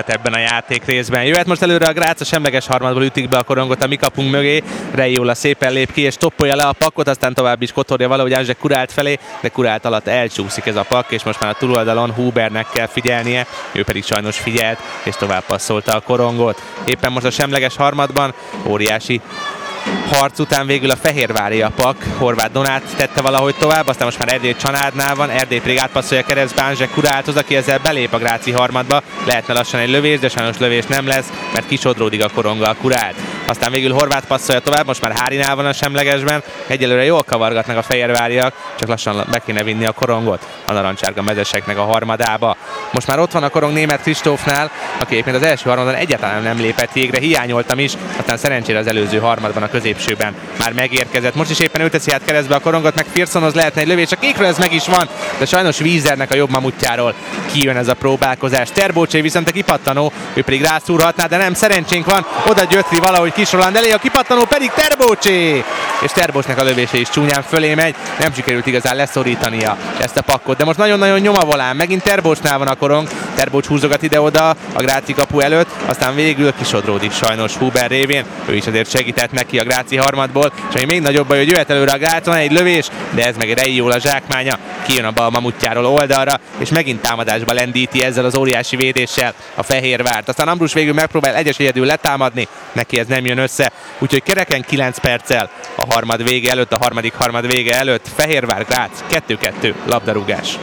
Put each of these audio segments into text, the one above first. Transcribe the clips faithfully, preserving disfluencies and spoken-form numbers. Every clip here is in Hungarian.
sokat ebben a játék részben. Jöhet most előre a Grác, a semleges harmadból ütik be a korongot a mi kapunk mögé. Reiola szépen lép ki és toppolja le a pakkot, aztán tovább is kotorja valahogy Anzse Kurált felé, de Kurált alatt elcsúszik ez a pakk, és most már a túloldalon Hubernek kell figyelnie, ő pedig sajnos figyelt, és tovább passzolta a korongot. Éppen most a semleges harmadban óriási harc után végül a fehérvári a pak, Horváth Donát tette valahogy tovább, aztán most már Erdély Csanádnál van, Erdély pedig átpasszolja keresztbe Anzse Kurálthoz, aki ezzel belép a gráci harmadba, lehetne lassan egy lövés, de sajnos lövés nem lesz, mert kisodródik a koronga a Kurált. Aztán végül Horváth passzolja tovább, most már Hárinál van a semlegesben, egyelőre jól kavargatnak a fehérváriak, csak lassan be kéne vinni a korongot a narancsárga mezeseknek a harmadába. Most már ott van a korong Németh Kristófnál, aki egyébként az első harmadon egyáltalán nem lépett jégre, hiányoltam is, aztán szerencsére az előző harmadban a középsőben már megérkezett. Most is éppen ő teszi át keresztbe a korongot, meg Pearsonhoz lehetne egy lövés, a kékről ez meg is van, de sajnos Vízernek a jobb mamutjáról kijön ez a próbálkozás. Terbócsé viszont a kipattanó, ő pedig rászúrhatná, de nem, szerencsénk van, oda gyötri valahogy Kis Roland elé, a kipattanó pedig Terbócsé! És Terbócsnak a lövése is csúnyán fölé megy, nem sikerült igazán leszorítania ezt a pakkot, de most nagyon-nagyon nyom a volán, megint Terbócsnál van a korong, Terbócs húzogat ide-oda a gráci kapu előtt, aztán végül kisodródik sajnos Huber révén, ő is azért segített neki a gráci harmadból, és ami még nagyobb baj, hogy jöhet előre a Grác, van egy lövés, de ez meg Reiola zsákmánya, kijön a bal mamutjáról oldalra, és megint támadásba lendíti ezzel az óriási védéssel a Fehérvárt. Aztán Ambrus végül megpróbál egyes egyedül letámadni, neki ez nem jön össze, úgyhogy kereken kilenc perccel a harmad vége előtt, a harmadik harmad vége előtt Fehérvár Grác kettő kettő labdarúgás.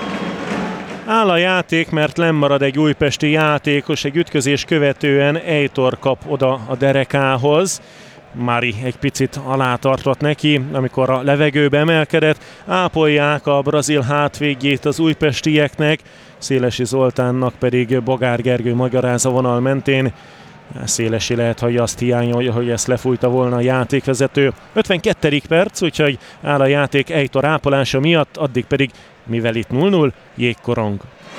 Áll a játék, mert lemarad egy újpesti játékos, egy ütközés követően Eitor kap oda a derekához. Mári egy picit alátartott neki, amikor a levegőbe emelkedett. Ápolják a brazil hátvédjét az újpestieknek, Szélesi Zoltánnak pedig Bogár Gergő magyaráz a vonal mentén. Szélesi lehet, hogy azt hiányolja, hogy ezt lefújta volna a játékvezető. ötvenkettedik perc, úgyhogy áll a játék Eitor ápolása miatt, addig pedig, mivel itt null null, jégkorong.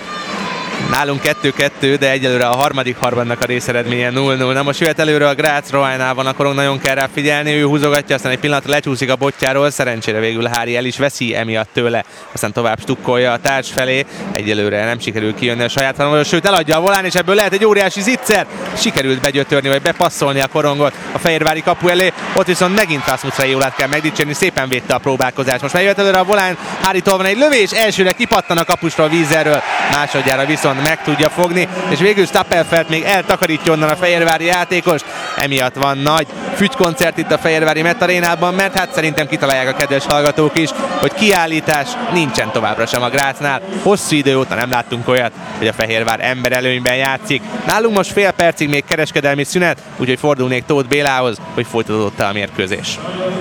Nálunk kettő kettő, de egyelőre a harmadik harmadnak a részeredménye null null. Na most jöhet előre a Grác, Rohánynál van a korong, nagyon kell rá figyelni, ő húzogatja, aztán egy pillanatra lecsúszik a botjáról, szerencsére végül Hári el is veszi emiatt tőle, aztán tovább stukkolja a társ felé, egyelőre nem sikerül kijönni a saját harmadról, sőt eladja a volán, és ebből lehet egy óriási zicser, sikerült begyötörni, vagy bepasszolni a korongot a fehérvári kapu elé, ott viszont megint Rasmus Reiolát kell megdicsérni, szépen védte a próbálkozást. Most már jöhet előre a volán, Háritól van egy lövés, elsőre kipattan a kapusról Vízerről, másodjára viszont meg tudja fogni, és végül Stappelfeld még eltakarítja onnan a fehérvári játékost. Emiatt van nagy fügykoncert itt a fehérvári Metarénában, mert hát szerintem kitalálják a kedves hallgatók is, hogy kiállítás nincsen továbbra sem a Grácnál. Hosszú idő óta nem láttunk olyat, hogy a Fehérvár emberelőnyben játszik. Nálunk most fél percig még kereskedelmi szünet, úgyhogy fordulnék Tóth Bélához, hogy folytatódott-e a mérkőzés.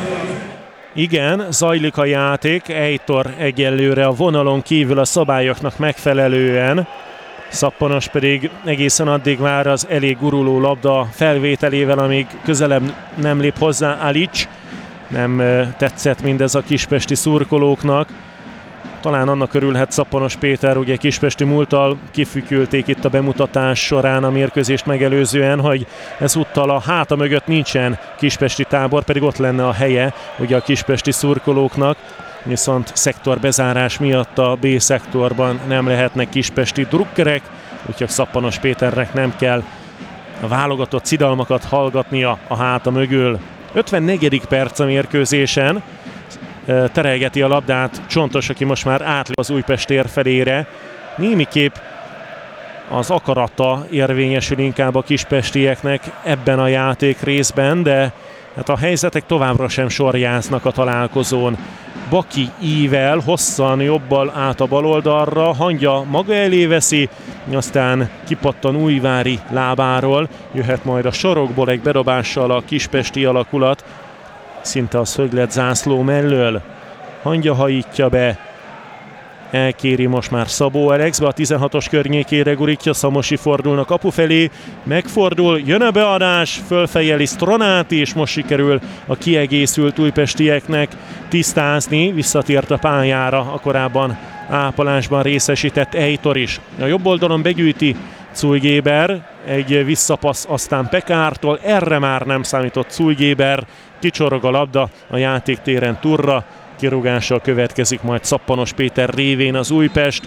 Igen, zajlik a játék, Eitor egyelőre a vonalon kívül a szabályoknak megfelelően. Szappanos pedig egészen addig vár az elég guruló labda felvételével, amíg közelebb nem lép hozzá Alic. Nem tetszett mindez a kispesti szurkolóknak. Talán annak örülhet Szappanos Péter, ugye kispesti múlttal kifütyülték itt a bemutatás során a mérkőzést megelőzően, hogy ezúttal a háta mögött nincsen kispesti tábor, pedig ott lenne a helye ugye a kispesti szurkolóknak. Viszont szektorbezárás miatt a B-szektorban nem lehetnek kispesti drukkerek, úgyhogy Szappanos Péternek nem kell a válogatott szidalmakat hallgatnia a háta mögül. ötvennegyedik perc a mérkőzésen, terelgeti a labdát Csontos, aki most már átlép az Újpest tér felére. Némiképp az akarata érvényesül inkább a kispestieknek ebben a játék részben, de hát a helyzetek továbbra sem sorjáznak a találkozón. Baki ível, hosszan jobbal át a baloldalra, Hangya maga elé veszi, aztán kipattan Újvári lábáról, jöhet majd a sorokból egy bedobással a kispesti alakulat, szinte a szöglet zászló mellől. Hangya hajítja be, elkéri most már Szabó Alexbe, a tizenhatos környékére gurítja, Szamosi fordulnak kapu felé, megfordul, jön a beadás, fölfejeli Stronati, és most sikerül a kiegészült újpestieknek tisztázni, visszatért a pályára a korábban ápolásban részesített Eitor is. A jobb oldalon begyűjti Cújgéber, egy visszapassz aztán Pekártól, erre már nem számított Cújgéber, kicsorog a labda a játéktéren Turra, kirúgással következik majd Szappanos Péter révén az Újpest.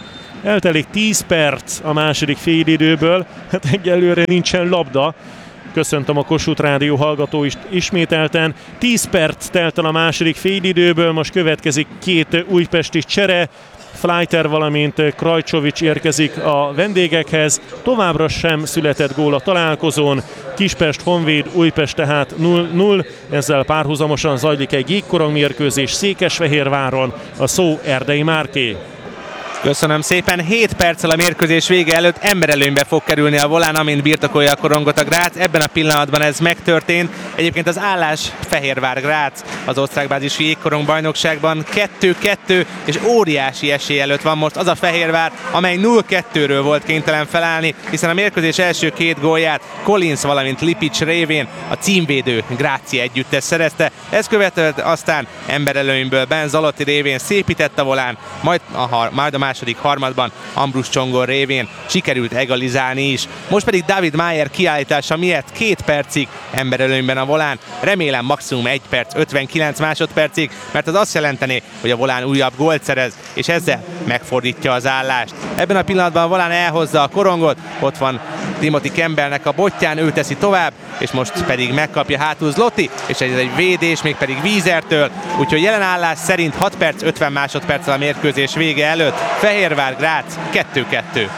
Eltelik tíz perc a második félidőből, hát egyelőre nincsen labda. Köszöntöm a Kossuth Rádió hallgató is ismételten. tíz perc telt el a második félidőből, most következik két újpesti csere. Fleiter, valamint Krajcsovics érkezik a vendégekhez. Továbbra sem született gól a találkozón. Kispest, Honvéd, Újpest tehát nulla nulla. Ezzel párhuzamosan zajlik egy jégkorong mérkőzés Székesfehérváron. A szó Erdei Márké. Köszönöm szépen. hét perccel a mérkőzés vége előtt emberelőnybe fog kerülni a Volán, amint birtokolja a korongot a Grác. Ebben a pillanatban ez megtörtént. Egyébként az állás Fehérvár-Grác az osztrákbázisú jégkorong bajnokságban kettő kettő, és óriási esély előtt van most az a Fehérvár, amely nulla kettőről volt kénytelen felállni, hiszen a mérkőzés első két gólját Collins, valamint Lipic révén a címvédő Grácia együttes szerezte. Ez követően aztán emberelőnyből Ben Zalotti révén szépített a Volán, majd a, majd a második harmadban Ambrus Csongor révén sikerült egalizálni is. Most pedig David Mayer kiállítása miatt két percig emberelőnyben a Volán. Remélem maximum egy perc ötvenkilenc másodpercig, mert az azt jelenteni, hogy a Volán újabb gólt szerez, és ezzel megfordítja az állást. Ebben a pillanatban a Volán elhozza a korongot, ott van Timothy Campbellnek a botján, ő teszi tovább, és most pedig megkapja hátul Zloty, és ez egy védés, még pedig Vízertől, úgyhogy jelen állás szerint hat perc ötven másodperccel a mérkőzés vége előtt. Fehérvár-Grác kettő kettő.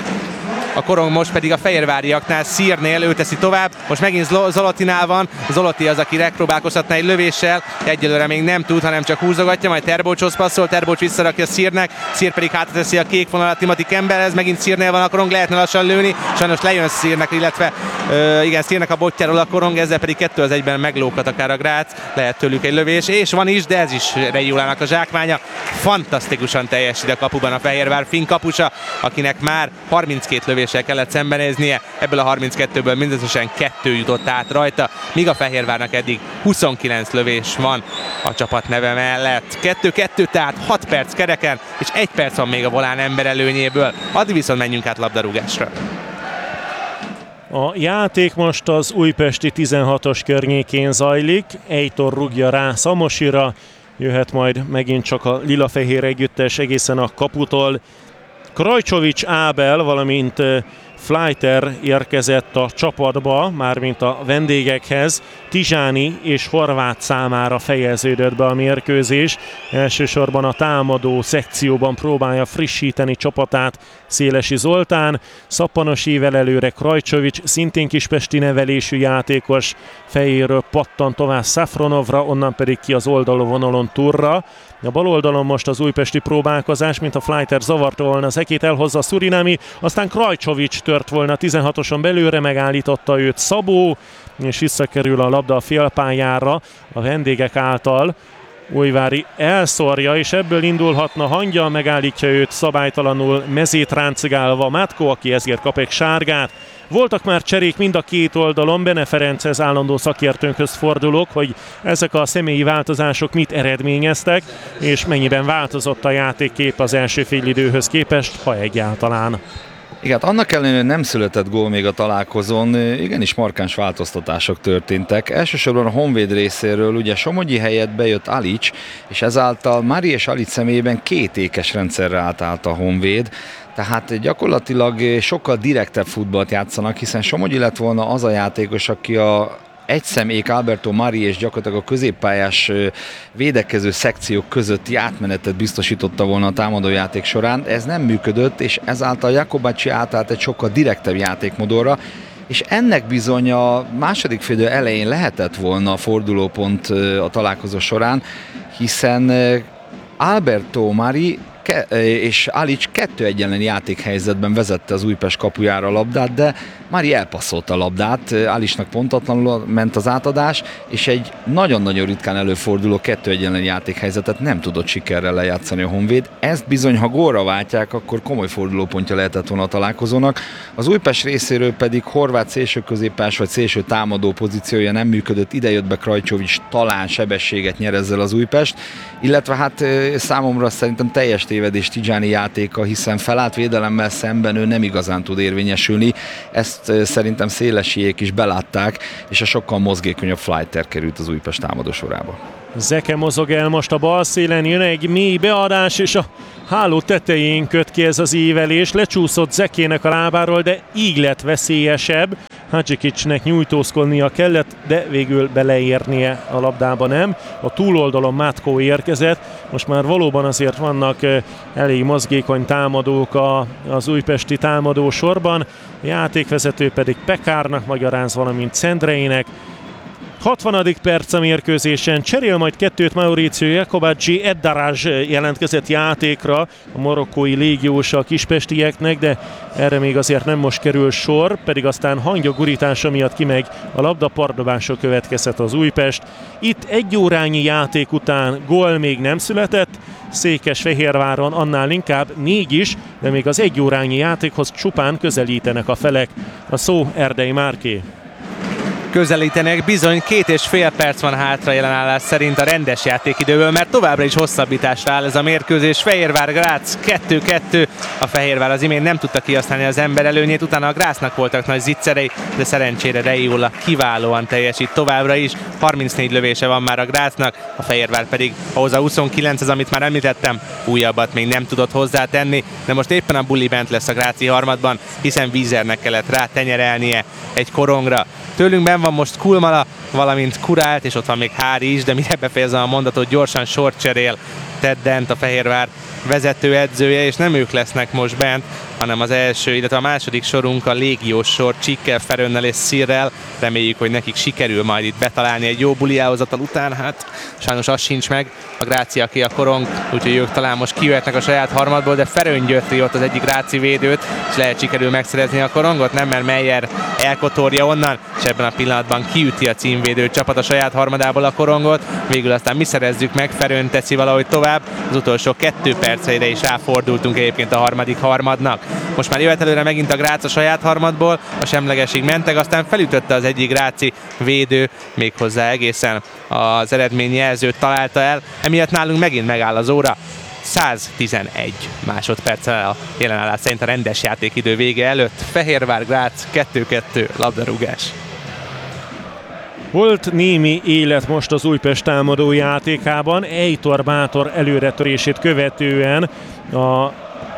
A korong most pedig a fehérváriaknál, Szírnél, ő teszi tovább, most megint Zolotinál van, Zoloty az, aki megpróbálkozhatna egy lövéssel, egyelőre még nem tud, hanem csak húzogatja, majd Terbocshoz passzol, Terbocs visszarakja Szírnek, Szír pedig hátra teszi a kék vonalat Timothy Campbellhez, megint Szírnél van a korong, lehetne lassan lőni, sajnos lejön Szírnek, illetve ö, igen, Szírnek a botjáról a korong, ezzel pedig kettő az egyben meglókat akár a Grác, lehet tőlük egy lövés, és van is, de ez is Reiulának a zsákmánya, fantasztikusan teljesít a kapuban a Fehérvár finn kapusa, akinek már harminckét lövés kellett szembenéznie, ebből a harminckettőből mindösszesen kettő jutott át rajta, míg a Fehérvárnak eddig huszonkilenc lövés van a csapat neve mellett. kettő kettő, tehát hat perc kereken, és egy perc van még a Volán emberelőnyéből. Addig viszont menjünk át labdarúgásra. A játék most az újpesti tizenhatos környékén zajlik, Eitor rúgja rá Szamosira, jöhet majd megint csak a lila-fehér együttes egészen a kaputól. Krajcsovics Ábel, valamint Fleiter érkezett a csapatba, mármint a vendégekhez. Tizsáni és Horváth számára fejeződött be a mérkőzés. Elsősorban a támadó szekcióban próbálja frissíteni csapatát Szélesi Zoltán. Szappanos Ível előre Krajcsovics, szintén kispesti nevelésű játékos, fejéről pattan tovább Szafronovra, onnan pedig ki az oldalvonalon Turra. A bal oldalon most az újpesti próbálkozás, mint a Fleiter zavarta volna az ekét, elhozza Surinami, aztán Krajcsovics tört volna tizenhatoson belőle, megállította őt Szabó, és visszakerül a labda a félpályára a vendégek által. Újvári elszórja, és ebből indulhatna hangya, megállítja őt szabálytalanul mezét ráncigálva Matko, aki ezért kap egy sárgát. Voltak már cserék mind a két oldalon, Bene Ferenchez állandó szakértőnkhöz fordulok, hogy ezek a személyi változások mit eredményeztek, és mennyiben változott a játékkép az első félidőhöz képest, ha egyáltalán. Igen, annak ellenére nem született gól még a találkozón, igenis markáns változtatások történtek. Elsősorban a Honvéd részéről ugye Somogyi helyett bejött Alics, és ezáltal Mári és Alics személyében két ékes rendszerre átállt a Honvéd. Tehát gyakorlatilag sokkal direktebb futballt játszanak, hiszen Somogyi lett volna az a játékos, aki a egy személyk Alberto Mari és gyakorlatilag a középpályás védekező szekciók közötti átmenetet biztosította volna a támadójáték során. Ez nem működött, és ezáltal Jakobacsi átállt egy sokkal direktebb játékmodorra, és ennek bizony a második félidő elején lehetett volna a fordulópont a találkozó során, hiszen Alberto Mari és Alics kettő egy ellen játékhelyzetben vezette az Újpest kapujára a labdát, de Mari elpasszolta a labdát, Alicsnak pontatlanul ment az átadás, és egy nagyon-nagyon ritkán előforduló kettő egy ellen játékhelyzetet nem tudott sikerrel lejátszani a Honvéd. Ezt bizony, ha gólra váltják, akkor komoly fordulópontja lehetett volna a találkozónak. Az Újpest részéről pedig Horváth szélső középpás vagy szélső támadó pozíciója nem működött, ide jött be Krajcsovics, talán sebességet nyer ezzel az Újpest, illetve hát számomra szerintem teljes tévedés Tizsáni játéka, hiszen felállt védelemmel szemben ő nem igazán tud érvényesülni. Ezt szerintem Szélesiék is belátták, és a sokkal mozgékonyabb Fleiter került az Újpest támadó sorába. Zeke mozog el most a bal szélen, jön egy mély beadás, és a háló tetején köt ki ez az ívelés, lecsúszott Zekének a lábáról, de így lett veszélyesebb. Hadzsikicnek nyújtózkodnia kellett, de végül beleérnie a labdába nem. A túloldalon Mátkó érkezett, most már valóban azért vannak elég mozgékony támadók az újpesti támadó sorban, a játékvezető pedig Pekárnak magyaráz, valamint Szendreinek. hatvanadik perc a mérkőzésen, cserél majd kettőt Mauricio Jacobacci, Eddarázs jelentkezett játékra, a marokkói légiós a kispestieknek, de erre még azért nem most kerül sor, pedig aztán hangja gurítása miatt kimegy a labda, pardobásra következett az Újpest. Itt egy órányi játék után gól még nem született, Székesfehérváron annál inkább négy is, de még az egy órányi játékhoz csupán közelítenek a felek. A szó Erdei Márké. Közelítenek, bizony két és fél perc van hátra jelenállás szerint a rendes játékidőből, mert továbbra is hosszabbításra áll ez a mérkőzés. Fehérvár-Grác kettő kettő, a Fehérvár az imént nem tudta kihasználni az ember előnyét, utána a Grácnak voltak nagy zicserei, de szerencsére Reiola kiválóan teljesít továbbra is. harmincnégy lövése van már a Grácnak, a Fehérvár pedig hozzá huszonkilenc, ez amit már említettem, újabbat még nem tudott hozzátenni, de most éppen a buli bent lesz a gráci harmadban, hiszen Vízernek kellett rá tenyerelnie egy korongra. Tőlünk benn van most Kulmala, valamint Kurált, és ott van még Hári is, de mire befejezem a mondatot, gyorsan sort cserél Ted Dent, a Fehérvár vezetőedzője, és nem ők lesznek most bent, hanem az első, illetve a második sorunk a légiós sor Csikkel, Ferönnel és Szirrel. Reméljük, hogy nekik sikerül majd itt betalálni egy jó buliáhozatal után, hát sajnos az sincs meg. A Gráci, aki a korong, úgyhogy ők talán most kijöhetnek a saját harmadból, de Ferönn gyötri ott az egyik gráci védőt, és lehet sikerül megszerezni a korongot, nem, mert Meyer elkotorja onnan, és ebben a pillanatban kiüti a címvédő csapat a saját harmadából a korongot. Végül aztán mi szerezzük meg, Ferönn teszi valahogy tovább, az utolsó kettő perceire is ráfordultunk egyébként a harmadik harmadnak. Most már jöhet előre megint a Grác a saját harmadból, a semlegesig mentek, aztán felütötte az egyik gráci védő, méghozzá egészen az eredményjelzőt találta el, emiatt nálunk megint megáll az óra. száztizenegy másodperccel a jelenállás szerint a rendes játékidő vége előtt. Fehérvár-Grác kettő kettő labdarúgás. Volt némi élet most az Újpest támadó játékában, Eitor Bátor előretörését követően a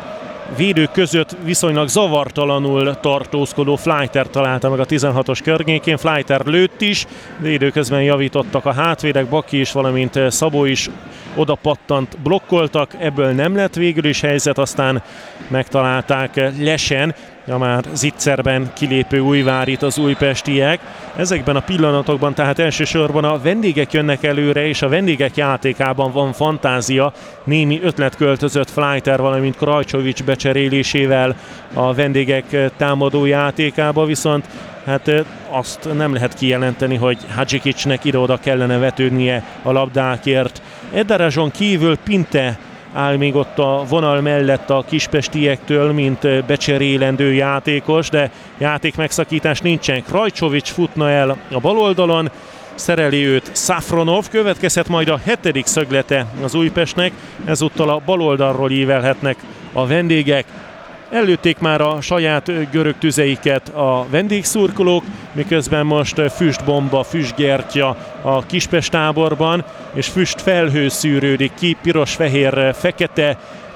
védők között viszonylag zavartalanul tartózkodó Fleiter találta meg a tizenhatos környékén. Fleiter lőtt is, de időközben javítottak a hátvédek, Baki is, valamint Szabó is oda pattant, blokkoltak, ebből nem lett végül is helyzet, aztán megtalálták Lesen, a már zicserben kilépő Újvárit az újpestiek. Ezekben a pillanatokban tehát elsősorban a vendégek jönnek előre, és a vendégek játékában van fantázia. Némi ötlet költözött Fleiter, valamint Krajcsovics becserélésével a vendégek támadó játékába, viszont hát azt nem lehet kijelenteni, hogy Hadzsikicnek ide-oda kellene vetődnie a labdákért. Eddarázson kívül Pinte áll még ott a vonal mellett a kispestiektől, mint becserélendő játékos, de játék megszakítás nincsen. Krajcsovics futna el a bal oldalon, szereli őt Safronov, következhet majd a hetedik szöglete az Újpestnek, ezúttal a bal oldalról ívelhetnek a vendégek. Előtték már a saját görög tüzeiket a vendégszurkolók, miközben most füstbomba, füstgyertya a Kispest táborban, és füst felhő szűrődik ki, piros, fehér, fekete,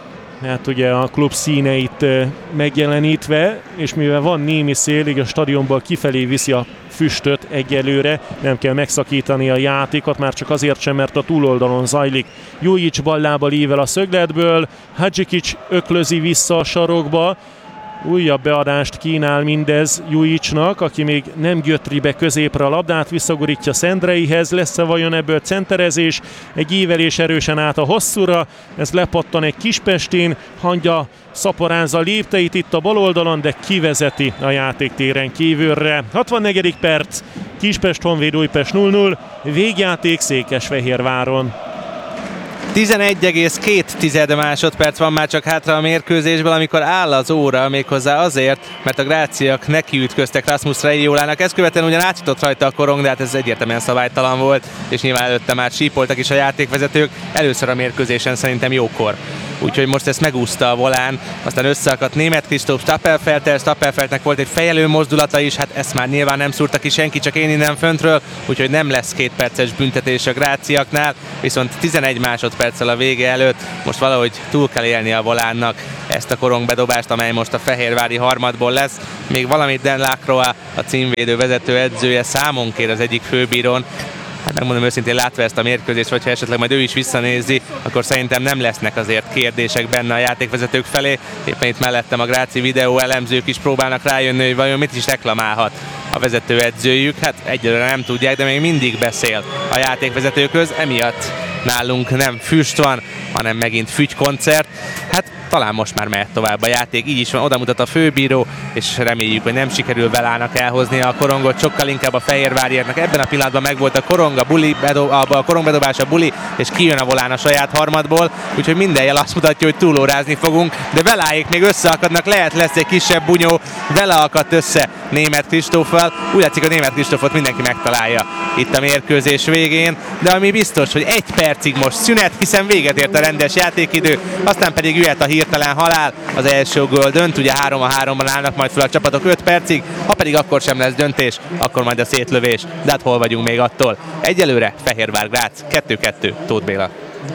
hát ugye a klub színeit megjelenítve, és mivel van némi szél, így a stadionból kifelé viszi a füstöt egyelőre, nem kell megszakítani a játékot, már csak azért sem, mert a túloldalon zajlik. Jujic ballába ível a szögletből, Hadzsikic öklözi vissza a sarokba, újabb beadást kínál mindez Jujicnak, aki még nem götri be középre a labdát, visszagurítja Szendreihez, lesz-e vajon ebből centerezés, egy ívelés erősen át a hosszúra, ez lepattan egy Kispestin, Hangya szaporázza lépteit itt a bal oldalon, de kivezeti a játéktéren kívülre. hatvannegyedik perc, Kispest Honvéd Újpest nulla nulla, végjáték Székesfehérváron. tizenegy egész két másodperc van már csak hátra a mérkőzésből, amikor áll az óra, méghozzá azért, mert a gráciak nekiütköztek Rasmus Reiolának. Ezt követően ugyan átjutott rajta a korong, de hát ez egyértelműen szabálytalan volt, és nyilván előtte már sípoltak is a játékvezetők. Először a mérkőzésen szerintem jókor. úgyhogy most ezt megúszta a volán, aztán összeakadt Németh Kristóf Stapelfelttel, Stapelfeltnek volt egy fejelő mozdulata is, hát ezt már nyilván nem szúrta ki senki, csak én innen föntről, úgyhogy nem lesz két perces büntetés a gráciaknál, viszont tizenegy másodperccel a vége előtt most valahogy túl kell élni a volánnak ezt a korongbedobást, amely most a fehérvári harmadból lesz. Még valamit Dan Lacroix, a címvédő vezető edzője számon kér az egyik főbírón. Hát megmondom őszintén, látva ezt a mérkőzést, hogyha esetleg majd ő is visszanézi, akkor szerintem nem lesznek azért kérdések benne a játékvezetők felé. Éppen itt mellettem a gráci videó elemzők is próbálnak rájönni, hogy vajon mit is reklamálhat a vezetőedzőjük. Hát egyelőre nem tudják, de még mindig beszél a játékvezetőkhöz, emiatt nálunk nem füst van, hanem megint fügykoncert. Hát talán most már mehet tovább a játék, így is van, oda mutat a főbíró, és reméljük, hogy nem sikerül Velának elhozni a korongot, sokkal inkább a fehérváriaknak. Ebben a pillanatban megvolt a korong, a, buli, a korongbedobás, a buli, és kijön a volán a saját harmadból, úgyhogy minden jel azt mutatja, hogy túlórázni fogunk, de Veláék még összeakadnak, lehet lesz egy kisebb bunyó, Vela akadt össze Németh Kristóffal, úgy látszik, a Németh Kristófot mindenki megtalálja itt a mérkőzés végén, de ami biztos, hogy egy percig most szünet, hiszen véget ért a rendes játékidő, aztán pedig jöhet a hirtelen halál, az első gól dönt, ugye három a háromban állnak majd fel a csapatok öt percig, ha pedig akkor sem lesz döntés, akkor majd a szétlövés, de hát hol vagyunk még attól. Egyelőre Fehérvár Grác kettő kettő, Tóth Béla.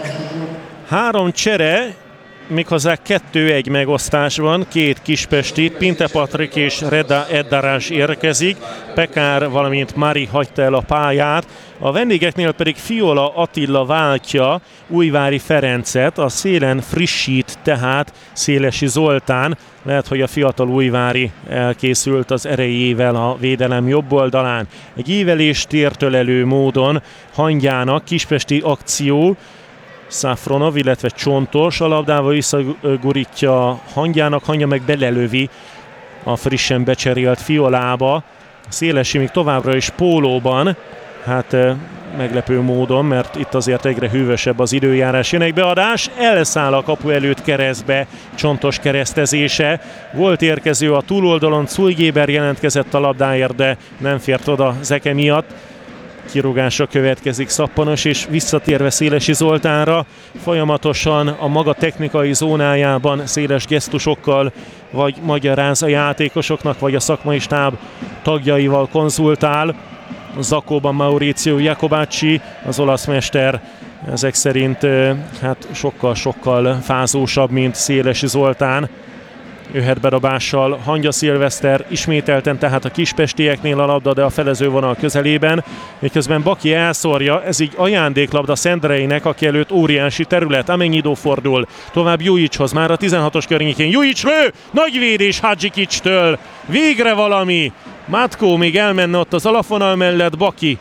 Három csere, méghozzá kettő egy megosztás van, két kispesti, Pinte Patrik és Reda Eddarás érkezik, Pekár, valamint Mari hagyta el a pályát, a vendégeknél pedig Fiola Attila váltja Újvári Ferencet, a szélen frissít tehát Szélesi Zoltán, lehet, hogy a fiatal újvári elkészült az erejével a védelem jobb oldalán. Egy ívelést értölelő módon Hangyának kispesti akció, Szafronov, illetve Csontos a labdával visszagurítja Hangyának, Hangya meg belelövi a frissen becserélt Fiolába. Szélesi még továbbra is pólóban, hát meglepő módon, mert itt azért egyre hűvösebb az időjárás. Jön egy beadás, elszáll a kapu előtt keresztbe Csontos keresztezése. Volt érkező a túloldalon, Culgéber jelentkezett a labdáért, de nem fért oda Zeke miatt. Kirúgásra következik Szappanos, és visszatérve Szélesi Zoltánra, folyamatosan a maga technikai zónájában széles gesztusokkal vagy magyaráz a játékosoknak, vagy a szakmai stáb tagjaival konzultál. Zakóban Mauricio Jacobacci, az olasz mester, ezek szerint hát sokkal-sokkal fázósabb, mint Szélesi Zoltán. Jöhet bedobással Hangya Szilveszter, ismételten tehát a kispestieknél a labda, de a felezővonal közelében, miközben Baki elszórja, ez így ajándéklabda Szendreinek, aki előtt óriási terület, Amennyidó fordul, tovább Jujicshoz, már a tizenhatos környékén, Jujics lő, nagy védés Hadzsikicstől, végre valami, Matko még elmenne ott az alapvonal mellett, Baki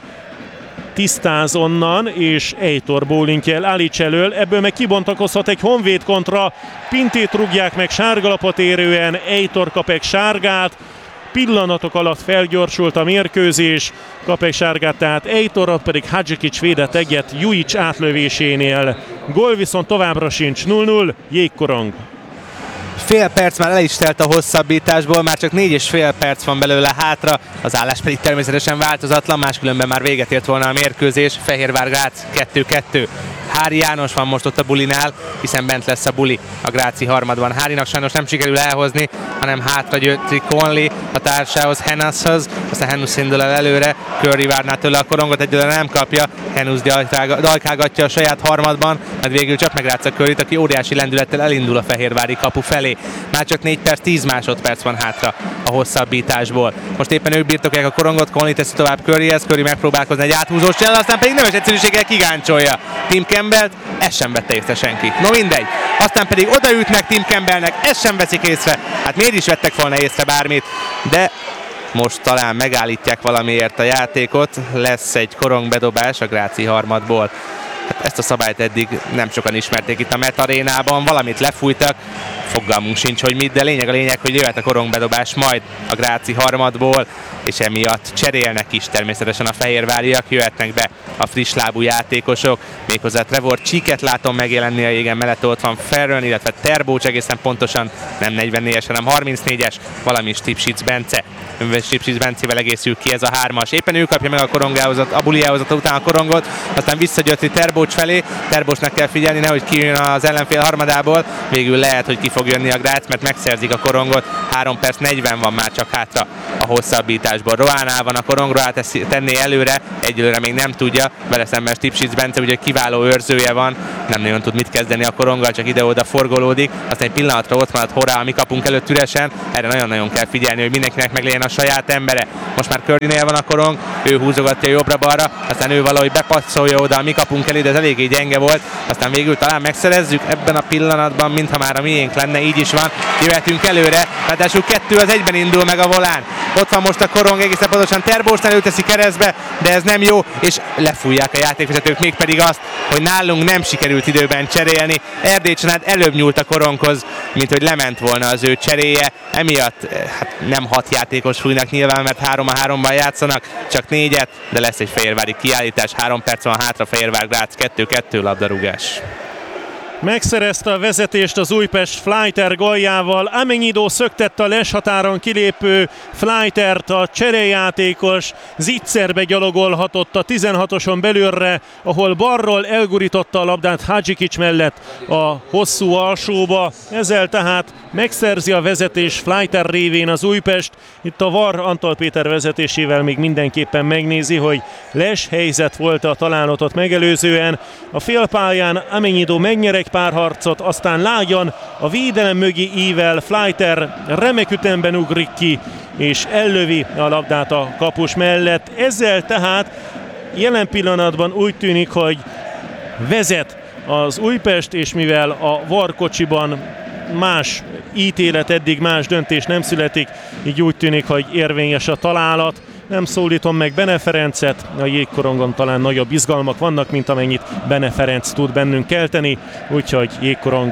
tisztáz onnan, és Eitor bólinkjel Alics elől, ebből meg kibontakozhat egy Honvéd kontra, Pintét rúgják meg sárgalapot érően, Eitor kap egy sárgát, pillanatok alatt felgyorsult a mérkőzés, kap egy sárgát, tehát Eitor, pedig Hadzsikics védett egyet Jujics átlövésénél. Gól viszont továbbra sincs, nulla nulla, Jégkorong. Fél perc már el is telt a hosszabbításból, már csak négy és fél perc van belőle hátra, az állás pedig természetesen változatlan, máskülönben már véget ért volna a mérkőzés. Fehérvár Grác kettő kettő. Hári János van most ott a bulinál, hiszen bent lesz a buli a gráci harmadban. Hárinak sajnos nem sikerül elhozni, hanem hátra győtti Conley a társához, Henushoz, aztán Henus indul el előre, Curry várná tőle a korongot, egyelőre nem kapja, Henus dajkálgatja a saját harmadban, majd végül csak megrátsz Curryt, aki óriási lendülettel elindul a fehérvári kapu felé. Már csak négy perc, tíz másodperc van hátra a hosszabbításból. Most éppen ők birtokolják a korongot, Conley teszi tovább Curryhez, Curry megpróbálkozni egy áthúzós csel, aztán pedig nemes egyszerűséggel kigáncsolja Tim Campbellt, ezt sem vette észre senki. No mindegy. Aztán pedig odaütnek Tim Campbellnek, ezt sem veszik észre. Hát miért is vettek volna észre bármit, de most talán megállítják valamiért a játékot, lesz egy korongbedobás a gráci harmadból. Hát ezt a szabályt eddig nem sokan ismerték itt a Met Arénában, valamit lefújtak, fogalmunk sincs, hogy mit, de lényeg a lényeg, hogy jöhet a korongbedobás majd a gráci harmadból, és emiatt cserélnek is természetesen a fehérváriak, jöhetnek be a friss lábú játékosok, méghozzá Trevor Cheeket látom megjelenni a jégen, mellett ott van Ferrön, illetve Terbocs egészen pontosan nem negyvennégyes, hanem harmincnégyes, valamint Stipsic Bence. Stipsic Bencével egészül ki ez a hármas. Éppen ő kapja meg a korongáhozat, a buliáhozat után a korongot, aztán visszagyötri Terbocs felé. Terbocsnak kell figyelni, nehogy kijön az ellenfél harmadából. Végül lehet, hogy ki fog jönni a Grác, mert megszerzik a korongot. három perc negyven van már csak hátra a hosszabbításból. Roánál van a korong, Roá tenné előre, egyelőre még nem tudja, vele szemben Stipsic Bence, ugye kiváló őrzője van, nem nagyon tud mit kezdeni a koronggal, csak ide-oda forgolódik. Aztán egy pillanatra ott van a Horá, mi kapunk előtt üresen, erre nagyon-nagyon kell figyelni, hogy mindenkinek meglegyen a saját embere. Most már Curdynél van a korong, ő húzogatja jobbra-balra, aztán ő valahogy bepasszolja oda, a mi kapunk elé, de ez eléggé gyenge volt, aztán végül talán megszerezzük ebben a pillanatban, mintha már a miénk lenne, így is van, jöhetünk előre, ráadásul kettő az egyben indul meg a volán. Ott van most a korong, egészen pontosan Terbocsnál ő teszi keresztbe, de ez nem jó, és lefújják a játékvezetők, mégpedig azt, hogy nálunk nem sikerült időben cserélni. Erdély Csanád előbb nyúlt a koronghoz, mint hogy lement volna az ő cseréje, emiatt hát nem hat játékos fújnak nyilván, mert három a háromban játszanak, csak négyet, de lesz egy fehérvári kiállítás, három perc van hátra, Fehérvár Grác kettő kettő labdarúgás. Megszerezte a vezetést az Újpest Fleiter góljával. Amennyidó szöktette a leshatáron kilépő Fleitert, a cserejátékos zicserbe gyalogolhatott a tizenhatoson belülre, ahol balról elgurította a labdát Hadzsikics mellett a hosszú alsóba. Ezzel tehát megszerzi a vezetés Fleiter révén az Újpest. Itt a VAR Antall Péter vezetésével még mindenképpen megnézi, hogy les helyzet volt a találatot megelőzően. A félpályán Amennyidó megnyer egy párharcot, aztán lágyan a védelem mögé ível Fleiter remek ütemben ugrik ki, és ellövi a labdát a kapus mellett. Ezzel tehát jelen pillanatban úgy tűnik, hogy vezet az Újpest, és mivel a VAR kocsiban más ítélet, eddig más döntés nem születik, így úgy tűnik, hogy érvényes a találat. Nem szólítom meg Bene Ferencet, a jégkorongon talán nagyobb izgalmak vannak, mint amennyit Bene Ferenc tud bennünk kelteni, úgyhogy jégkorong.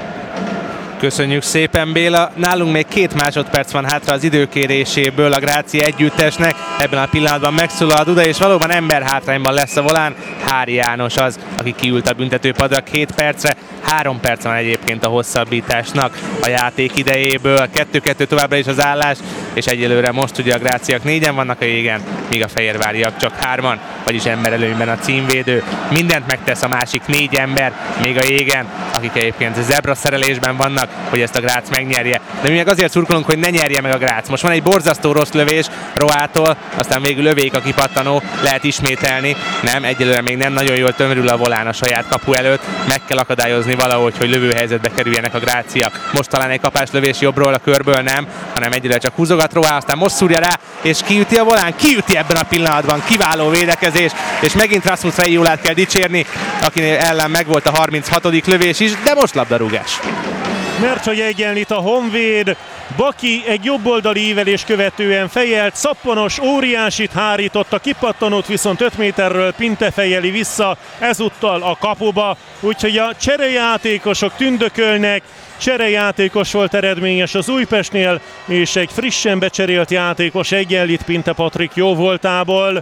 Köszönjük szépen, Béla. Nálunk még két másodperc van hátra az időkéréséből a gráci együttesnek. Ebben a pillanatban megszólal a duda, és valóban ember hátrányban lesz a volán. Hári János az, aki kiült a büntetőpadra két percre. Három perc van egyébként a hosszabbításnak a játék idejéből. kettő kettő továbbra is az állás, és egyelőre most ugye a gráciak négyen vannak a jégen, míg a fehérváriak csak hárman, vagyis emberelőnyben a címvédő. Mindent megtesz a másik négy ember még a jégen, akik egyébként zebra szerelésben vannak, hogy ezt a Grác megnyerje. De mi meg azért szurkolunk, hogy ne nyerje meg a Grác. Most van egy borzasztó rossz lövés Roától, aztán végül lövék a kipattanó, lehet ismételni. Nem, egyelőre még nem nagyon jól tömörül a volán a saját kapu előtt. Meg kell akadályozni valahogy, hogy lövőhelyzetbe kerüljenek a gráciak. Most talán egy kapáslövés jobbról, a körből nem, hanem egyelőre csak húzogat Roá, aztán most szúrja rá, és kiüti a volán, kiüti ebben a pillanatban. Kiváló védekezés, és megint Rasmus Reiulát kell dicsérni, akinél ellen megvolt a harminchatodik lövés is, de most labdarúgás. Mert hogy egyenlít a Honvéd, Baki egy jobboldali ívelés követően fejelt, Szappanos óriásit hárított, a kipattanót viszont öt méterről Pinte fejeli vissza, ezúttal a kapuba, úgyhogy a cserejátékosok tündökölnek, cserejátékos volt eredményes az Újpestnél, és egy frissen becserélt játékos egyenlít Pinte Patrik jó voltából.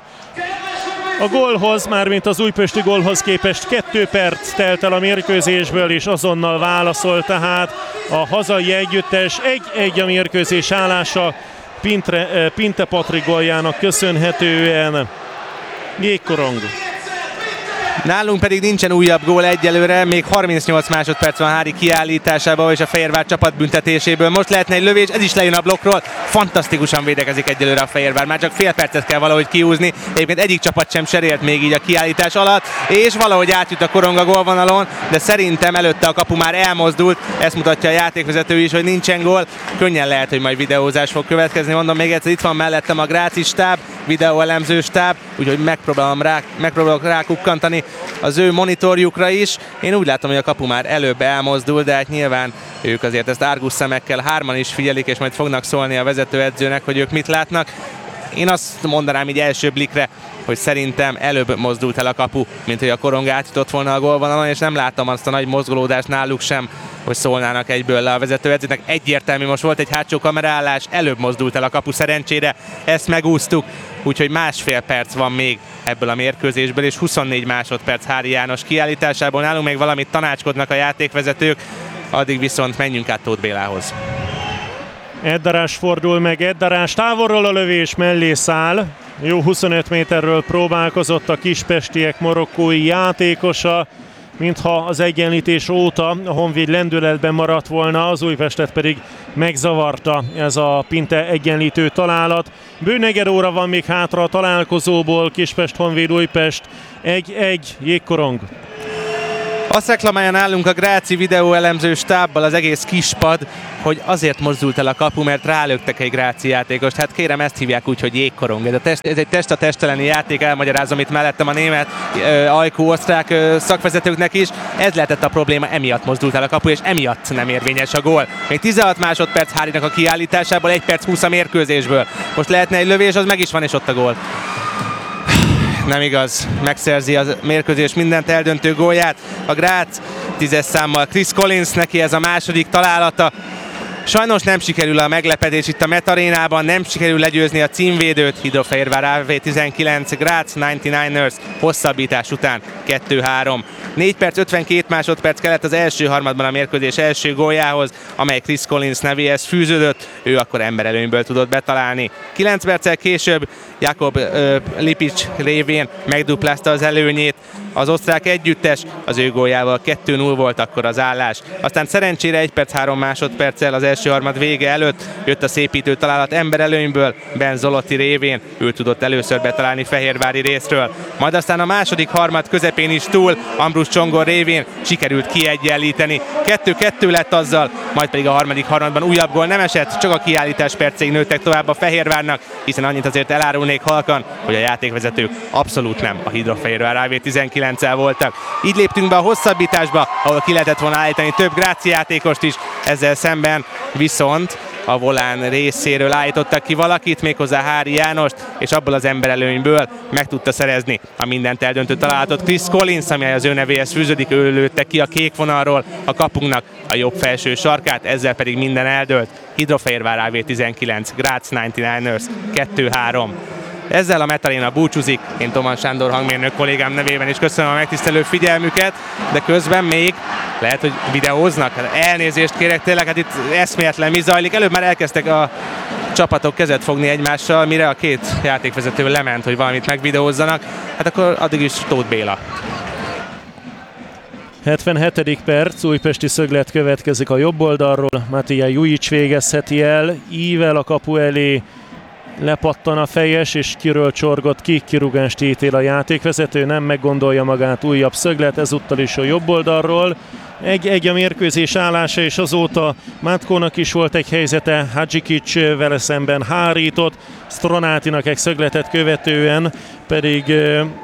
A gólhoz, mármint az újpesti gólhoz képest kettő perc telt el a mérkőzésből, és azonnal válaszol tehát a hazai együttes. egy-egy a mérkőzés állása Pintre, Pinte Patrik góljának köszönhetően. Jégkorong. Nálunk pedig nincsen újabb gól egyelőre, még harmincnyolc másodperc van Hári kiállításában és a Fehérvár csapat büntetéséből. Most lehetne egy lövés, ez is lejön a blokkról. Fantasztikusan védekezik egyelőre a Fehérvár, már csak fél percet kell valahogy kiúzni. Egyébként egyik csapat sem cserélt még így a kiállítás alatt, és valahogy átjut a korong a gólvonalon, de szerintem előtte a kapu már elmozdult. Ezt mutatja a játékvezető is, hogy nincsen gól. Könnyen lehet, hogy majd videózás fog következni. Mondom még egyszer, itt van mellettem a gráci stáb, videóelemző stáb, úgyhogy megpróbálom rá, megpróbálok rákukkantani az ő monitorjukra is. Én úgy látom, hogy a kapu már előbb elmozdul, de hát nyilván ők azért ezt árgus szemekkel hárman is figyelik, és majd fognak szólni a vezetőedzőnek, hogy ők mit látnak. Én azt mondanám így első blikre, hogy szerintem előbb mozdult el a kapu, mint hogy a korong átjutott volna a gólvonalon, és nem láttam azt a nagy mozgolódást náluk sem hogy szólnának egyből le a vezetőedzőnek. Egyértelmű, most volt egy hátsó kameraállás, előbb mozdult el a kapu, szerencsére ezt megúsztuk, úgyhogy másfél perc van még ebből a mérkőzésből, és huszonnégy másodperc Hári János kiállításából. Nálunk még valamit tanácskodnak a játékvezetők, addig viszont menjünk át Tóth Bélához. Eddarás fordul meg, Eddarás távolról a lövés, mellé száll. Jó huszonöt méterről próbálkozott a kispestiek marokkói játékosa, mintha az egyenlítés óta a Honvéd lendületben maradt volna, az Újpestet pedig megzavarta ez a Pinte egyenlítő találat. Bő negyed óra van még hátra a találkozóból, Kispest Honvéd Újpest egy-egy, Jégkorong. Azt reklamálja nálunk a Gráci videóelemző stábbal az egész kispad, hogy azért mozdult el a kapu, mert rálöktek egy Gráci játékost. Hát kérem, ezt hívják úgy, hogy jégkorong. Ez, a test, ez egy test a testeleni játék, elmagyarázom itt mellettem a német, uh, ajkú, osztrák uh, szakvezetőknek is. Ez lehetett a probléma, emiatt mozdult el a kapu, és emiatt nem érvényes a gól. Még tizenhat másodperc Hárinak a kiállításából, egy perc húsz a mérkőzésből. Most lehetne egy lövés, az meg is van, és ott a gól. Nem igaz, megszerzi a mérkőzés mindent eldöntő gólját. A Grác tízes számmal Chris Collins, neki ez a második találata. Sajnos nem sikerül a meglepetés itt a Met Arénában, nem sikerül legyőzni a címvédőt. Hidrofehérvár á vé tizenkilenc, Grác kilencvenkilencesek hosszabbítás után kettő három. négy perc ötvenkét másodperc kellett az első harmadban a mérkőzés első góljához, amely Chris Collins nevéhez fűződött, ő akkor emberelőnyből tudott betalálni. kilenc perccel később Jakob uh, Lipic révén megduplázta az előnyét az osztrák együttes, az ő góljával kettő null volt akkor az állás. Aztán szerencsére egy perc három másodperccel az első harmad vége előtt jött a szépítő találat emberelőnyből, Ben Zolotti révén, ő tudott először betalálni fehérvári részről. Majd aztán a második harmad közepén is túl, Ambrus Csongor révén sikerült kiegyenlíteni. kettő kettő lett azzal, majd pedig a harmadik harmadban újabb gól nem esett, csak a kiállítás perceig nőttek tovább a Fehérvárnak, hiszen annyit azért elárulnék halkan, hogy a játékvezetők abszolút nem a Hidrofehérvár á vé tizenkilenccel voltak. Így léptünk be a hosszabbításba, ahol ki lehetett volna állítani több Gráci játékost is, ezzel szemben viszont a volán részéről állítottak ki valakit, méghozzá Hári Jánost, és abból az emberelőnyből meg tudta szerezni a mindent eldöntő találatot Chris Collins, ami az ő nevéhez fűződik, ő lőtte ki a kék vonalról a kapunknak a jobb felső sarkát, ezzel pedig minden eldőlt. Hidrofehérvár á vé tizenkilenc, Grác kilencvenkilencesek kettő három. Ezzel a Met Aréna búcsúzik, én Toman Sándor hangmérnök kollégám nevében is köszönöm a megtisztelő figyelmüket, de közben még lehet, hogy videóznak. Elnézést kérek, tényleg, hát itt eszméletlen mi zajlik. Előbb már elkezdtek a csapatok kezet fogni egymással, mire a két játékvezető lement, hogy valamit megvideózzanak. Hát akkor addig is Tóth Béla. hetvenhetedik perc, újpesti szöglet következik a jobb oldalról. Matija Jujic végezheti el, ível a kapu elé, lepattan a fejes, és kiről csorgott ki, kirúgást ítél a játékvezető, nem meggondolja magát, újabb szöglet, ezúttal is a jobb oldalról. Egy-egy a mérkőzés állása, és azóta Matkónak is volt egy helyzete, Hadzsikics vele szemben hárított, Stronátinak egy szögletet követően pedig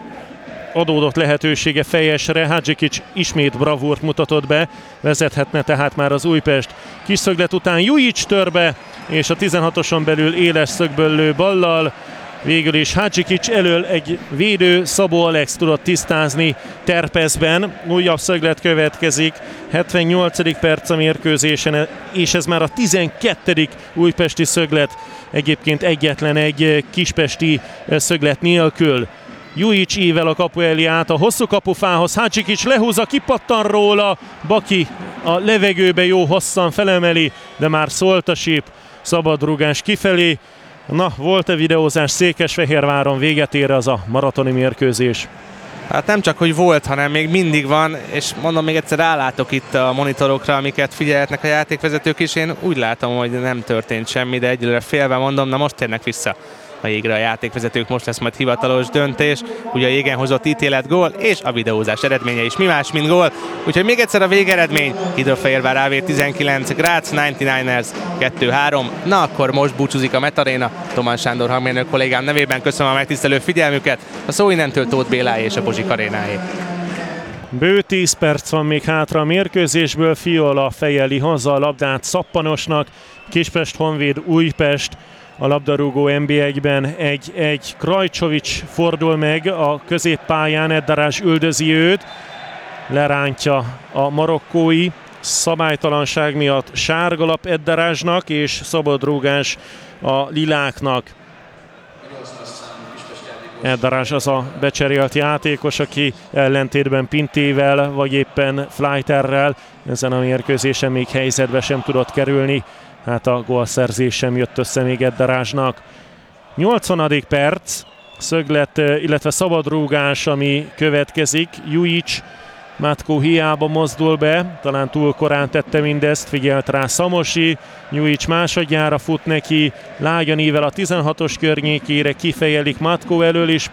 adódott lehetősége fejesre, Hadzsikics ismét bravúrt mutatott be, vezethetne tehát már az Újpest. Kis szöglet után Jujic törbe, és a tizenhatoson belül éles szögből lő ballal. Végül is Hadzsikics elől egy védő, Szabó Alex tudott tisztázni Terpeszben. Újabb szöglet következik, hetvennyolcadik perc a mérkőzésen, és ez már a tizenkettedik újpesti szöglet, egyébként egyetlen egy kispesti szöglet nélkül. Jujic ível a kapu elé át a hosszú kapufához, Hadzsikics lehúzza, kipattan róla, Baki a levegőbe jó hosszan felemeli, de már szólt a síp, szabadrúgás kifelé. Na, volt-e videózás Székesfehérváron, véget ér az a maratoni mérkőzés? Hát nem csak, hogy volt, hanem még mindig van, és mondom, még egyszer rálátok itt a monitorokra, amiket figyelhetnek a játékvezetők is. Én úgy látom, hogy nem történt semmi, de egyelőre félve mondom, na most térnek vissza a jégre a játékvezetők, most lesz majd hivatalos döntés, ugye a jégen hozott ítélet gól, és a videózás eredménye is mi más, mint gól. Úgyhogy még egyszer a végeredmény, Hidrofehérvár á vé tizenkilenc, Grác kilencvenkilencesek kettő három. Na akkor most búcsúzik a Met Aréna, Toman Sándor hangmérnök kollégám nevében köszönöm a megtisztelő figyelmüket, a szó innentől Tóth Béláé és a Bozsik Arénáé. Bő tíz perc van még hátra a mérkőzésből, Fiola fejeli haza a labdát Szappanosnak, Kispest Honvéd Újpest, a labdarúgó en bé egyben egy-egy. Krajcsovics fordul meg a középpályán, Eddarás üldözi őt, lerántja a marokkói, szabálytalanság miatt sárgalap Edderásnak, és szabadrúgás a liláknak. Edderás az a becserélt játékos, aki ellentétben Pintével, vagy éppen Fleiterrel ezen a mérkőzésen még helyzetbe sem tudott kerülni. Hát a gólszerzés sem jött össze még Edderásnak. nyolcvanadik perc, szöglet, illetve szabadrúgás, ami következik. Jujic, Matko hiába mozdul be, talán túl korán tette mindezt, figyelt rá Szamosi, Jujic másodjára fut neki, lágyan ível a tizenhatos környékére, kifejelik Matko elől, és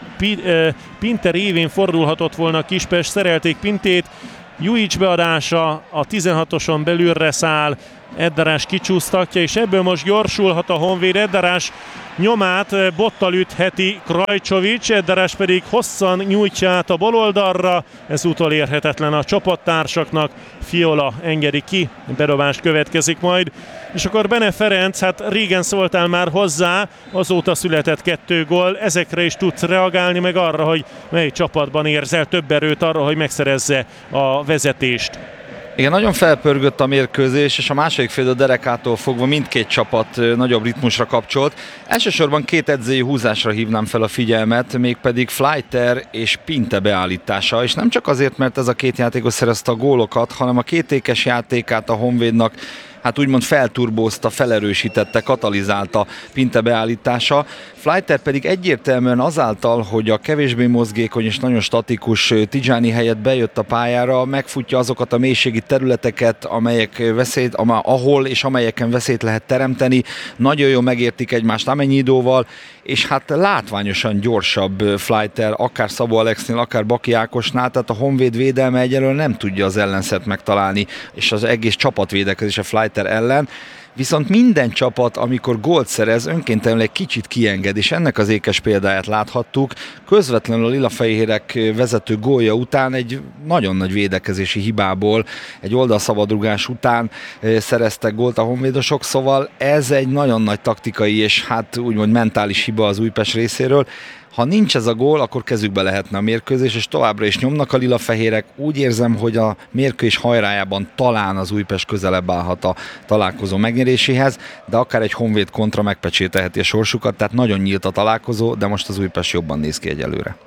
Pinte révén fordulhatott volna Kispest, szerelték Pintét, Jujic beadása a tizenhatoson belülre száll, Edderás kicsúsztatja, és ebből most gyorsulhat a Honvéd. Edderás nyomát bottal ütheti Krajcsovics, Edderás pedig hosszan nyújtja át a baloldalra, ez utolérhetetlen a csapattársaknak, Fiola engedi ki, bedobás következik majd, és akkor Bene Ferenc, hát régen szóltál már hozzá, azóta született kettő gól, ezekre is tudsz reagálni, meg arra, hogy mely csapatban érzel több erőt arra, hogy megszerezze a vezetést. Igen, nagyon felpörgött a mérkőzés, és a második fél derekától fogva mindkét csapat nagyobb ritmusra kapcsolt. Elsősorban két edzői húzásra hívnám fel a figyelmet, mégpedig Fleiter és Pinte beállítása, és nem csak azért, mert ez a két játékos szerezte a gólokat, hanem a kétékes játékát a Honvédnak hát úgymond felturbózta, felerősítette, katalizálta Pinte beállítása. Fleiter pedig egyértelműen azáltal, hogy a kevésbé mozgékony és nagyon statikus Tijani helyett bejött a pályára, megfutja azokat a mélységi területeket, amelyek veszélyt, ahol és amelyeken veszélyt lehet teremteni. Nagyon jól megértik egymást Amenyidóval, és hát látványosan gyorsabb Fleiter, akár Szabó Alexnél, akár Baki Ákosnál, tehát a Honvéd védelme egyelőre nem tudja az ellenszert megtalálni, és az egész csapat védekezése Fleiter ellen. Viszont minden csapat, amikor gólt szerez, önkéntelenül egy kicsit kienged, és ennek az ékes példáját láthattuk. Közvetlenül a lilafehérek vezető gólja után egy nagyon nagy védekezési hibából, egy oldalszabadrugás után szereztek gólt a honvédosok, szóval ez egy nagyon nagy taktikai és hát úgymond mentális hiba az Újpest részéről. Ha nincs ez a gól, akkor kezükbe lehetne a mérkőzés, és továbbra is nyomnak a lilafehérek. Úgy érzem, hogy a mérkőzés hajrájában talán az Újpest közelebb állhat a találkozó megnyeréséhez, de akár egy Honvéd kontra megpecsételheti a sorsukat, tehát nagyon nyílt a találkozó, de most az Újpest jobban néz ki egyelőre.